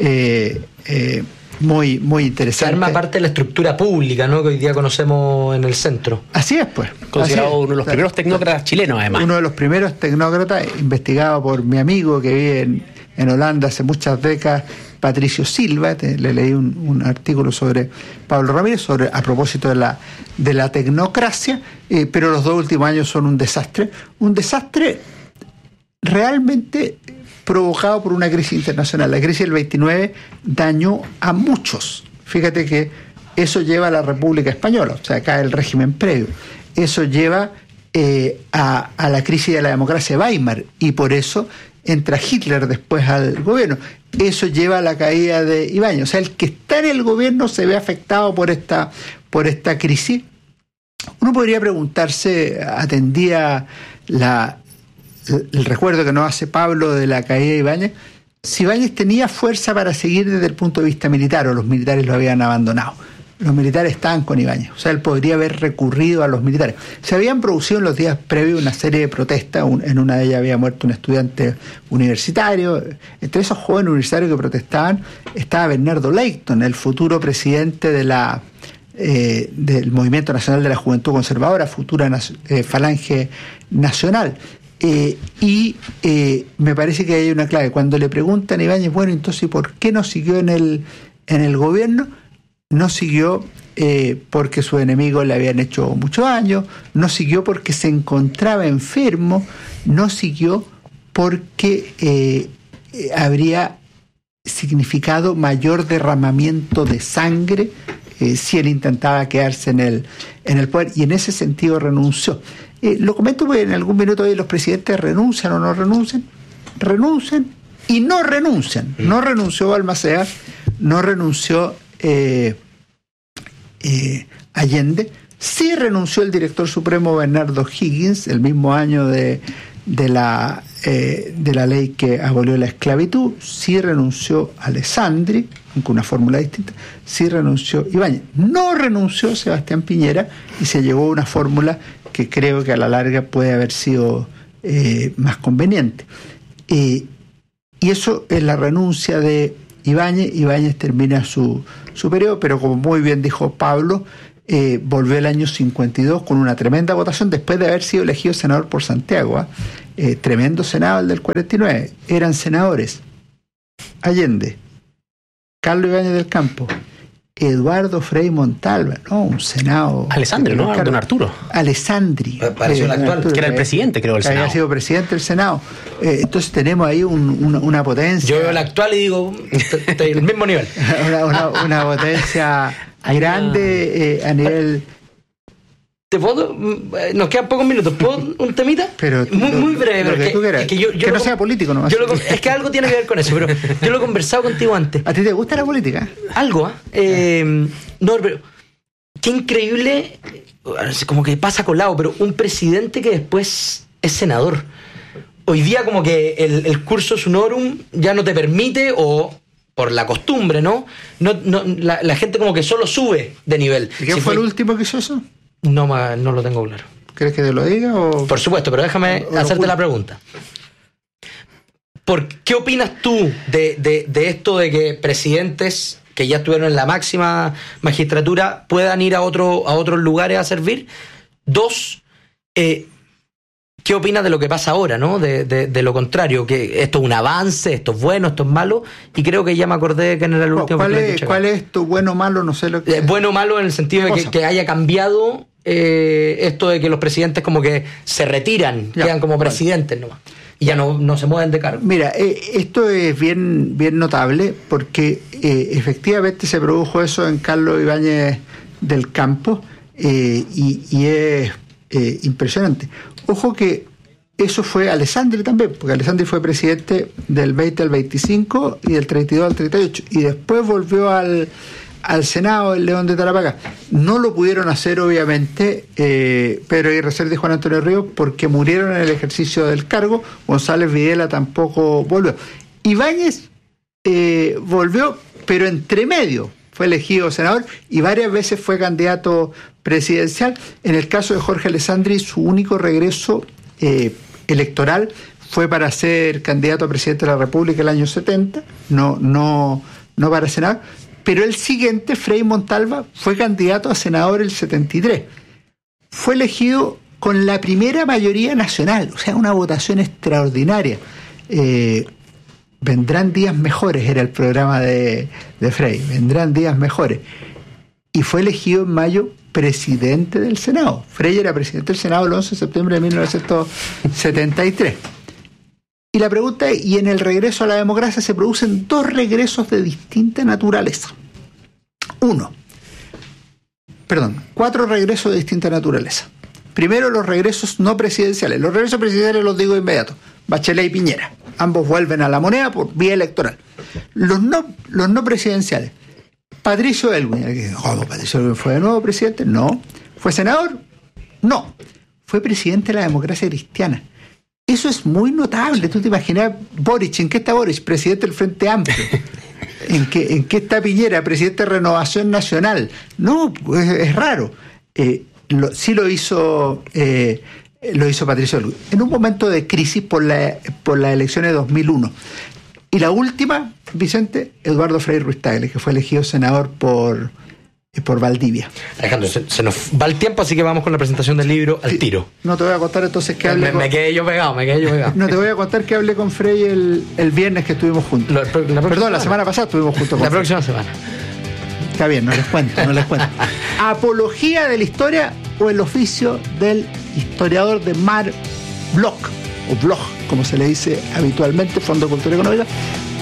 muy, muy interesante. Se arma parte de la estructura pública, ¿no?, que hoy día conocemos en el centro. Así es, pues. Considerado uno de los primeros tecnócratas chilenos, además. Uno de los primeros tecnócratas, investigado por mi amigo que vive en Holanda hace muchas décadas, Patricio Silva. Le leí un artículo sobre Pablo Ramírez, a propósito de la tecnocracia, pero los 2 últimos años son un desastre realmente provocado por una crisis internacional. La crisis del 29 dañó a muchos. Fíjate que eso lleva a la República Española, o sea, cae el régimen previo. Eso lleva a la crisis de la democracia Weimar, y por eso entra Hitler después al gobierno. Eso lleva a la caída de Ibáñez. O sea, el que está en el gobierno se ve afectado por esta crisis. Uno podría preguntarse, atendía el recuerdo que nos hace Pablo de la caída de Ibáñez, si Ibáñez tenía fuerza para seguir desde el punto de vista militar, o los militares lo habían abandonado. Los militares estaban con Ibáñez, o sea, él podría haber recurrido a los militares. Se habían producido en los días previos una serie de protestas, en una de ellas había muerto un estudiante universitario. Entre esos jóvenes universitarios que protestaban estaba Bernardo Leighton, el futuro presidente del Movimiento Nacional de la Juventud Conservadora, futura Falange Nacional. Me parece que hay una clave. Cuando le preguntan a Ibáñez, bueno, entonces, ¿por qué no siguió en el gobierno? No siguió porque sus enemigos le habían hecho mucho daño, no siguió porque se encontraba enfermo, no siguió porque habría significado mayor derramamiento de sangre si él intentaba quedarse en el poder, y en ese sentido renunció. Lo comento porque en algún minuto hoy los presidentes renuncian o no renuncian y no renuncian. No renunció Balmaceda, no renunció Allende, sí renunció el director supremo Bernardo Higgins el mismo año de la ley que abolió la esclavitud, sí renunció Alessandri, aunque una fórmula distinta, sí renunció Ibáñez. No renunció Sebastián Piñera y se llegó a una fórmula que creo que a la larga puede haber sido más conveniente. Y eso es la renuncia de Ibáñez. Ibáñez termina su periodo, pero como muy bien dijo Pablo, volvió el año 52 con una tremenda votación después de haber sido elegido senador por Santiago. Tremendo senado el del 49. Eran senadores Allende, Carlos Ibáñez del Campo, Eduardo Frei Montalva, un senado. Alessandri, ¿no? Don Arturo. Alessandri. Pareció el actual, que era el presidente, creo, del Senado. Había sido presidente del Senado. Entonces tenemos ahí una potencia. Yo veo el actual y digo, el mismo nivel. una potencia grande a nivel. ¿Te puedo? Nos quedan pocos minutos. ¿Puedo un temita? Pero muy breve. Lo que tú quieras. Que no sea político nomás. Es que algo tiene que ver con eso, pero yo lo he conversado contigo antes. ¿A ti te gusta la política? Algo, no, pero qué increíble, como que pasa colado, pero un presidente que después es senador. Hoy día como que el cursus honorum ya no te permite, o por la costumbre, ¿no? La gente como que solo sube de nivel. ¿Y quién fue el último que hizo eso? No lo tengo claro. ¿Crees que te lo diga? O... Por supuesto, pero déjame hacerte la pregunta. ¿Qué opinas tú de esto de que presidentes que ya estuvieron en la máxima magistratura puedan ir a otros lugares a servir? Dos, ¿qué opinas de lo que pasa ahora, ¿no? De lo contrario, que esto es un avance, esto es bueno, esto es malo, y creo que ya me acordé de quién era el último. ¿Cuál es tu bueno o malo? No sé lo que... Bueno o malo en el sentido de que haya cambiado esto de que los presidentes como que se retiran, quedan como presidentes nomás, y ya no se mueven de cargo. Mira, esto es bien notable porque efectivamente se produjo eso en Carlos Ibáñez del Campo, y es impresionante. Ojo que eso fue Alessandri también, porque Alessandri fue presidente del 20 al 25 y del 32 al 38, y después volvió al Senado el León de Tarapacá. No lo pudieron hacer, obviamente, Pedro Aguirre Cerda y Juan Antonio Ríos, porque murieron en el ejercicio del cargo. González Videla tampoco volvió. Ibáñez volvió, pero entre medio fue elegido senador y varias veces fue candidato presidencial. En el caso de Jorge Alessandri, su único regreso electoral fue para ser candidato a presidente de la República el año 70, no para senador. Pero el siguiente, Frei Montalva, fue candidato a senador el 73. Fue elegido con la primera mayoría nacional, o sea, una votación extraordinaria. Vendrán días mejores, era el programa de Frei, vendrán días mejores. Y fue elegido en mayo presidente del Senado. Frei era presidente del Senado el 11 de septiembre de 1973. Y la pregunta es, y en el regreso a la democracia se producen dos regresos de distinta naturaleza. Cuatro regresos de distinta naturaleza. Primero, los regresos no presidenciales. Los regresos presidenciales los digo de inmediato. Bachelet y Piñera. Ambos vuelven a la moneda por vía electoral. Los no presidenciales. Patricio Elwin. ¿Cómo Patricio Elwin fue de nuevo presidente? No. ¿Fue senador? No. Fue presidente de la democracia cristiana. Eso es muy notable. Tú te imaginas, Boric, ¿en qué está Boric? Presidente del Frente Amplio. ¿En qué está Piñera? Presidente de Renovación Nacional. No, es raro. Sí lo hizo Patricio Elwin. En un momento de crisis por las elecciones de 2001. Y la última, Vicente, Eduardo Frei Ruiz Tagle, que fue elegido senador por Valdivia. Alejandro, se nos va el tiempo, así que vamos con la presentación del libro al tiro. No te voy a contar entonces que hablé me quedé yo pegado. No te voy a contar que hablé con Frei el viernes que estuvimos juntos. La semana pasada estuvimos juntos. La próxima semana. Está bien, no les cuento. Apología de la historia o el oficio del historiador de Mar Bloch, o Bloch, como se le dice habitualmente, Fondo de Cultura Económica,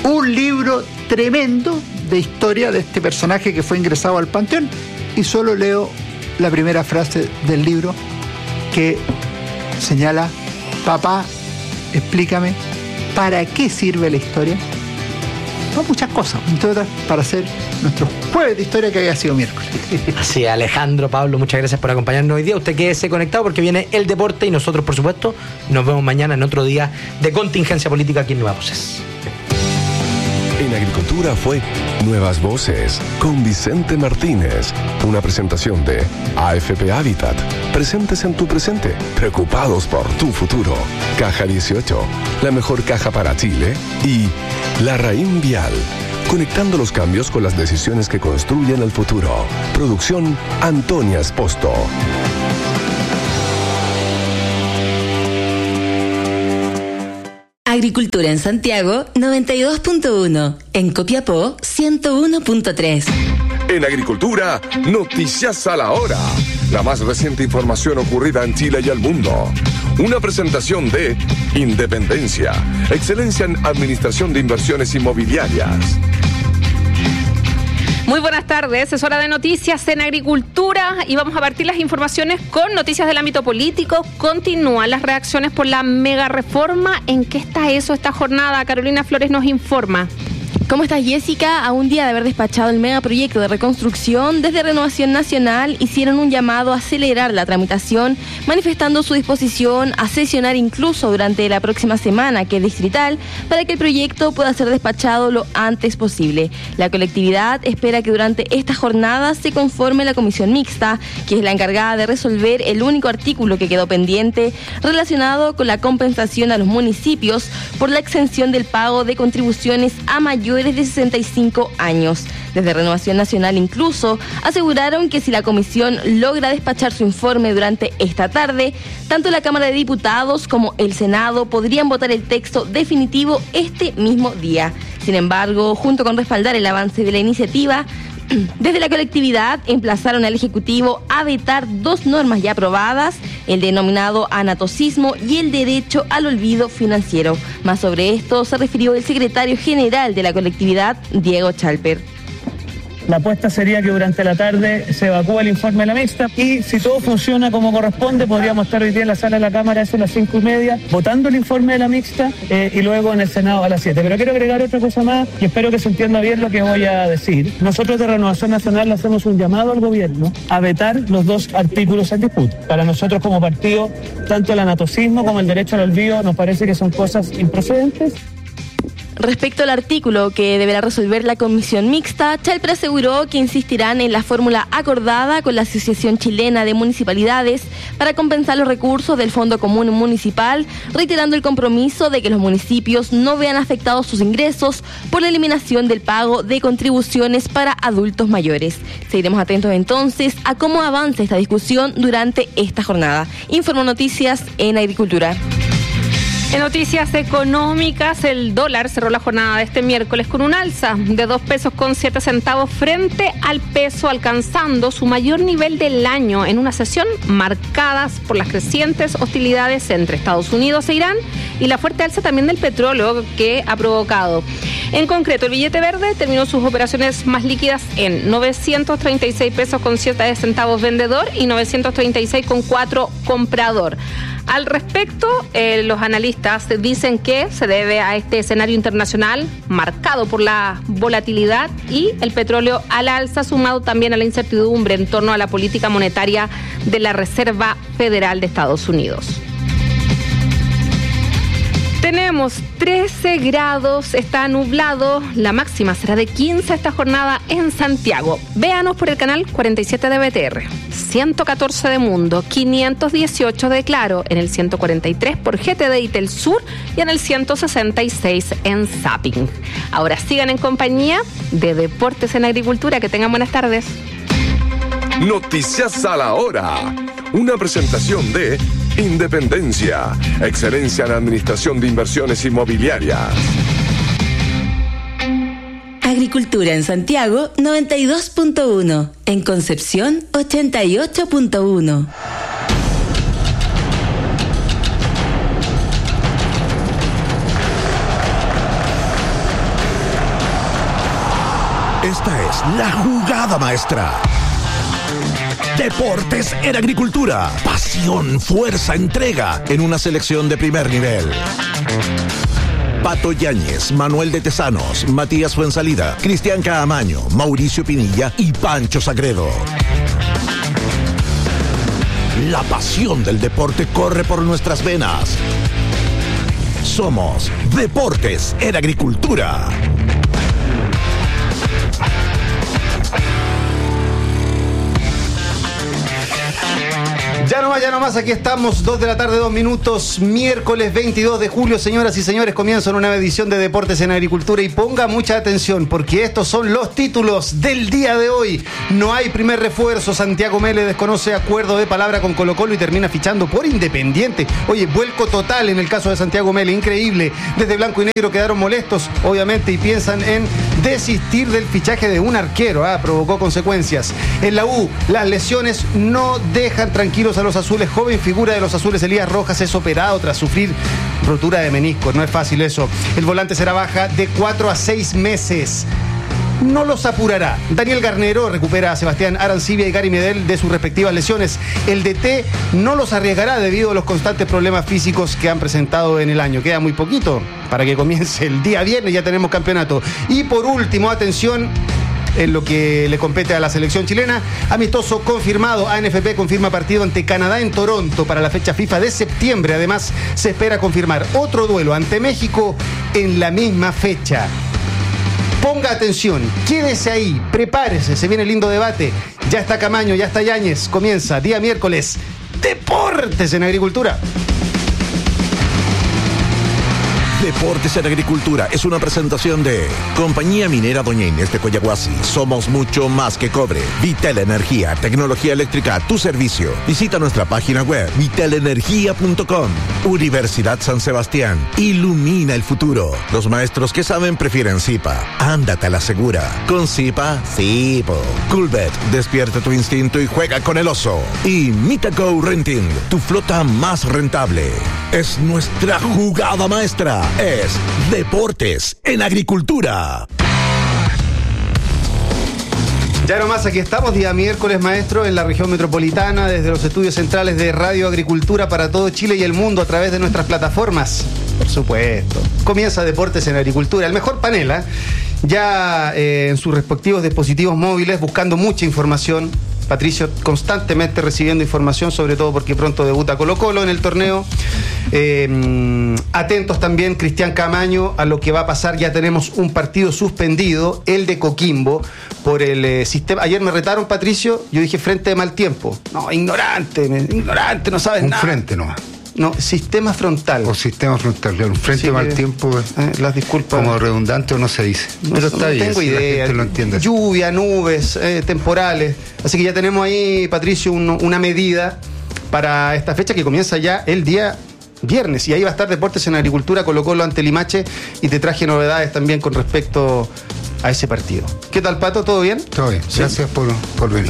un libro tremendo de historia de este personaje que fue ingresado al Panteón, y solo leo la primera frase del libro que señala: papá, explícame, ¿para qué sirve la historia? Son muchas cosas, entre otras, para hacer nuestro jueves de historia que haya sido miércoles. Así, Alejandro, Pablo, muchas gracias por acompañarnos hoy día. Usted quédese conectado porque viene el deporte y nosotros, por supuesto, nos vemos mañana en otro día de contingencia política aquí en Nuevas Voces. En Agricultura fue Nuevas Voces con Vicente Martínez. Una presentación de AFP Habitat. Presentes en tu presente, preocupados por tu futuro. Caja 18, la mejor caja para Chile. Y La Raín Vial, conectando los cambios con las decisiones que construyen el futuro. Producción Antonia Esposto. Agricultura en Santiago 92.1, en Copiapó 101.3. En Agricultura, Noticias a la Hora. La más reciente información ocurrida en Chile y el mundo. Una presentación de Independencia, excelencia en administración de inversiones inmobiliarias. Muy buenas tardes, es hora de noticias en Agricultura y vamos a partir las informaciones con noticias del ámbito político. Continúan las reacciones por la mega reforma. ¿En qué está eso esta jornada? Carolina Flores nos informa. ¿Cómo estás, Jessica? A un día de haber despachado el megaproyecto de reconstrucción, desde Renovación Nacional hicieron un llamado a acelerar la tramitación, manifestando su disposición a sesionar incluso durante la próxima semana, que es distrital, para que el proyecto pueda ser despachado lo antes posible. La colectividad espera que durante esta jornada se conforme la comisión mixta, que es la encargada de resolver el único artículo que quedó pendiente, relacionado con la compensación a los municipios por la exención del pago de contribuciones a mayores de 65 años. Desde Renovación Nacional incluso aseguraron que si la comisión logra despachar su informe durante esta tarde, tanto la Cámara de Diputados como el Senado podrían votar el texto definitivo este mismo día. Sin embargo, junto con respaldar el avance de la iniciativa, desde la colectividad emplazaron al Ejecutivo a vetar dos normas ya aprobadas, el denominado anatocismo y el derecho al olvido financiero. Más sobre esto se refirió el secretario general de la colectividad, Diego Chalper. La apuesta sería que durante la tarde se evacúe el informe de la mixta y si todo funciona como corresponde, podríamos estar hoy día en la sala de la Cámara, eso a las 5:30, votando el informe de la mixta y luego en el Senado a las 7. Pero quiero agregar otra cosa más y espero que se entienda bien lo que voy a decir. Nosotros de Renovación Nacional le hacemos un llamado al gobierno a vetar los dos artículos en disputa. Para nosotros como partido, tanto el anatocismo como el derecho al olvido nos parece que son cosas improcedentes. Respecto al artículo que deberá resolver la comisión mixta, Chalper aseguró que insistirán en la fórmula acordada con la Asociación Chilena de Municipalidades para compensar los recursos del Fondo Común Municipal, reiterando el compromiso de que los municipios no vean afectados sus ingresos por la eliminación del pago de contribuciones para adultos mayores. Seguiremos atentos entonces a cómo avanza esta discusión durante esta jornada. Informo Noticias en Agricultura. En noticias económicas, el dólar cerró la jornada de este miércoles con un alza de 2.07 pesos frente al peso, alcanzando su mayor nivel del año en una sesión marcadas por las crecientes hostilidades entre Estados Unidos e Irán y la fuerte alza también del petróleo que ha provocado. En concreto, el billete verde terminó sus operaciones más líquidas en 936 pesos con 7 centavos vendedor y 936,4 comprador. Al respecto, los analistas dicen que se debe a este escenario internacional marcado por la volatilidad y el petróleo al alza, sumado también a la incertidumbre en torno a la política monetaria de la Reserva Federal de Estados Unidos. Tenemos 13 grados, está nublado, la máxima será de 15 esta jornada en Santiago. Véanos por el canal 47 de BTR, 114 de Mundo, 518 de Claro, en el 143 por GTD y Telsur y en el 166 en Zapping. Ahora sigan en compañía de Deportes en Agricultura, que tengan buenas tardes. Noticias a la Hora, una presentación de Independencia, excelencia en administración de inversiones inmobiliarias. Agricultura en Santiago 92.1, en Concepción 88.1. Esta es la jugada maestra. Deportes en Agricultura. Pasión, fuerza, entrega en una selección de primer nivel. Pato Yáñez, Manuel de Tesanos, Matías Fuensalida, Cristian Caamaño, Mauricio Pinilla y Pancho Sagredo. La pasión del deporte corre por nuestras venas. Somos Deportes en Agricultura. Ya nomás, aquí estamos, 2 de la tarde, 2 minutos, miércoles 22 de julio, señoras y señores, comienza una nueva edición de Deportes en Agricultura y ponga mucha atención porque estos son los títulos del día de hoy. No hay primer refuerzo, Santiago Mele desconoce acuerdo de palabra con Colo-Colo y termina fichando por Independiente. Oye, vuelco total en el caso de Santiago Mele, increíble. Desde Blanco y Negro quedaron molestos, obviamente, y piensan en desistir del fichaje de un arquero, provocó consecuencias. En la U, las lesiones no dejan tranquilos a los azules. Joven figura de los azules, Elías Rojas, es operado tras sufrir rotura de menisco. No es fácil eso. El volante será baja de 4 a 6 meses. No los apurará. Daniel Garnero recupera a Sebastián Arancibia y Gary Medel de sus respectivas lesiones. El DT no los arriesgará debido a los constantes problemas físicos que han presentado en el año. Queda muy poquito para que comience el día viernes, ya tenemos campeonato. Y por último, atención, en lo que le compete a la selección chilena, amistoso confirmado. ANFP confirma partido ante Canadá en Toronto para la fecha FIFA de septiembre. Además, se espera confirmar otro duelo ante México en la misma fecha. Ponga atención, quédese ahí, prepárese, se viene el lindo debate. Ya está Camaño, ya está Yáñez, comienza día miércoles, Deportes en Agricultura. Deportes en Agricultura es una presentación de Compañía Minera Doña Inés de Coyahuasi. Somos mucho más que cobre. Vital Energía, tecnología eléctrica a tu servicio. Visita nuestra página web vitalenergia.com. Universidad San Sebastián. Ilumina el futuro. Los maestros que saben prefieren Zipa. Ándate a la segura. Con Zipa, sí, po. Coolbet, despierta tu instinto y juega con el oso. Y Mitaco Renting, tu flota más rentable. Es nuestra jugada maestra. Es Deportes en Agricultura. Ya nomás, aquí estamos, día miércoles, maestro, en la región metropolitana, desde los estudios centrales de Radio Agricultura para todo Chile y el mundo a través de nuestras plataformas. Por supuesto. Comienza Deportes en Agricultura, el mejor panel, ya en sus respectivos dispositivos móviles, buscando mucha información. Patricio constantemente recibiendo información, sobre todo porque pronto debuta Colo-Colo en el torneo. Atentos también, Cristian Caamaño, a lo que va a pasar. Ya tenemos un partido suspendido, el de Coquimbo, por el sistema. Ayer me retaron, Patricio, yo dije frente de mal tiempo. No, ignorante, no sabes nada. Un frente nomás. No, sistema frontal. O sistema frontal, claro. Un frente de mal tiempo. Las disculpas. Como redundante o no se dice. Pero está bien. No tengo idea. La gente lo entiende. Lluvia, nubes, temporales. Así que ya tenemos ahí, Patricio, una medida para esta fecha que comienza ya el día viernes. Y ahí va a estar Deportes en Agricultura, Colo-Colo ante Limache. Y te traje novedades también con respecto a ese partido. ¿Qué tal, Pato? ¿Todo bien? Todo bien. ¿Sí? Gracias por venir.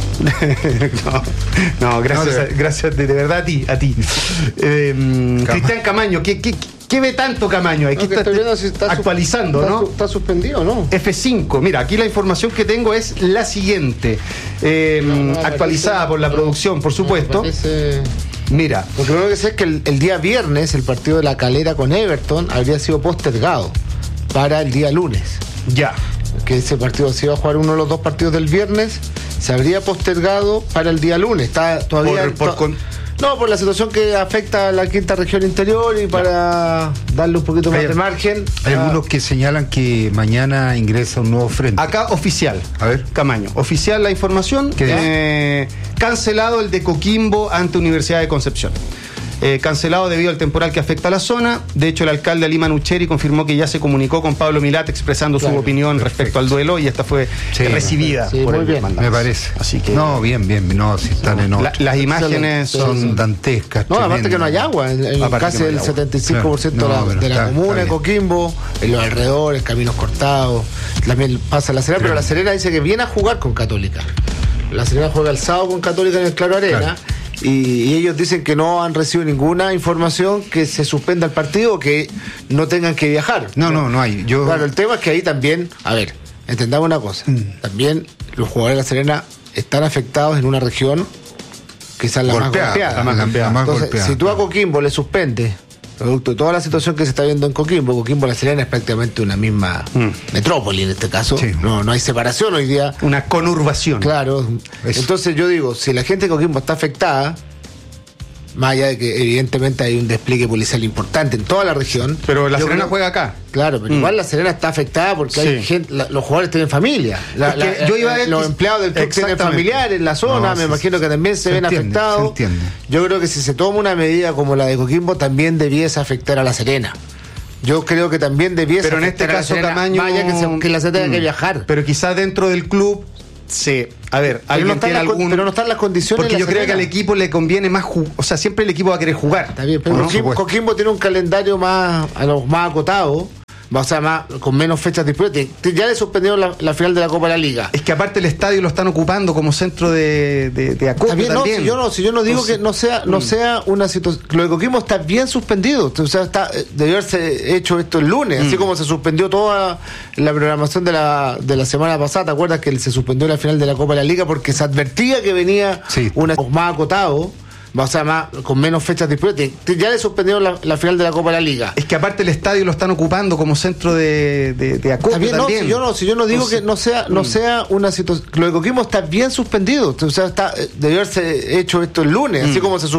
No, gracias de verdad a ti. Cristian Caamaño, ¿qué ve tanto Caamaño? Aquí está actualizando, ¿no? Está suspendido, ¿no? F5. Mira, aquí la información que tengo es la siguiente. Actualizada por la producción, por supuesto. Mira, lo primero que sé es que el día viernes el partido de La Calera con Everton habría sido postergado para el día lunes. Ya. Que ese partido se iba a jugar uno de los dos partidos del viernes, se habría postergado para el día lunes. Está todavía por la situación que afecta a la quinta región interior y para darle un poquito más de margen. Hay algunos que señalan que mañana ingresa un nuevo frente. Acá oficial. A ver, Caamaño. Oficial la información. Cancelado el de Coquimbo ante Universidad de Concepción. Cancelado debido al temporal que afecta a la zona. De hecho, el alcalde Alima Nucheri confirmó que ya se comunicó con Pablo Milat expresando su opinión respecto al duelo y esta fue recibida por el demandante. Me parece. Así que bien. No, si están en otro. Las imágenes son dantescas. No, aparte que no hay agua. Casi el 75% de la comuna de Coquimbo, en los alrededores, caminos cortados. También pasa La Serena, pero La Serena dice que viene a jugar con Católica. La Serena juega el sábado con Católica en el Claro Arena. Claro. Y ellos dicen que no han recibido ninguna información que se suspenda el partido o que no tengan que viajar. No hay. Claro, el tema es que ahí también, entendamos una cosa. También los jugadores de La Serena están afectados en una región quizás la más golpeada. Entonces, si tú a Coquimbo le suspendes, producto de toda la situación que se está viendo en Coquimbo, La Serena es prácticamente una misma metrópoli en este caso. Sí. No hay separación hoy día. Una conurbación. Claro. Eso. Entonces yo digo, si la gente de Coquimbo está afectada, más allá de que evidentemente hay un despliegue policial importante en toda la región. Pero La Serena juega acá. Claro, pero igual La Serena está afectada porque hay gente, los jugadores tienen familia. Yo iba a ver los empleados del club tienen familiares en la zona, me imagino que también se ven afectados. Yo creo que si se toma una medida como la de Coquimbo, también debiese afectar a La Serena. Yo creo que también debiese afectar. Pero en este caso, Camaño, más allá que La Serena tenga que viajar. Pero quizás dentro del club. Sí, a ver, pero no están las condiciones. Porque yo creo que al equipo le conviene más o sea, siempre el equipo va a querer jugar. Está bien, pero Coquimbo tiene un calendario más acotado, o sea, con menos fechas disponibles. Ya le suspendieron la final de la Copa de la Liga. Es que aparte el estadio lo están ocupando como centro de acopio también. Si yo no digo que no sea una situación. Lo de Coquimbo está bien suspendido. O sea, debió haberse hecho esto el lunes, así como se suspendió toda la programación de la semana pasada. ¿Te acuerdas que se suspendió la final de la Copa de la Liga porque se advertía que venía una más acotado? O sea, con menos fechas disponibles. Ya le suspendieron la final de la Copa de la Liga. Es que aparte el estadio lo están ocupando como centro de acopio también. Si yo no digo que no sea una situación. Lo de Coquimbo está bien suspendido. O sea, debió haberse hecho esto el lunes, así como se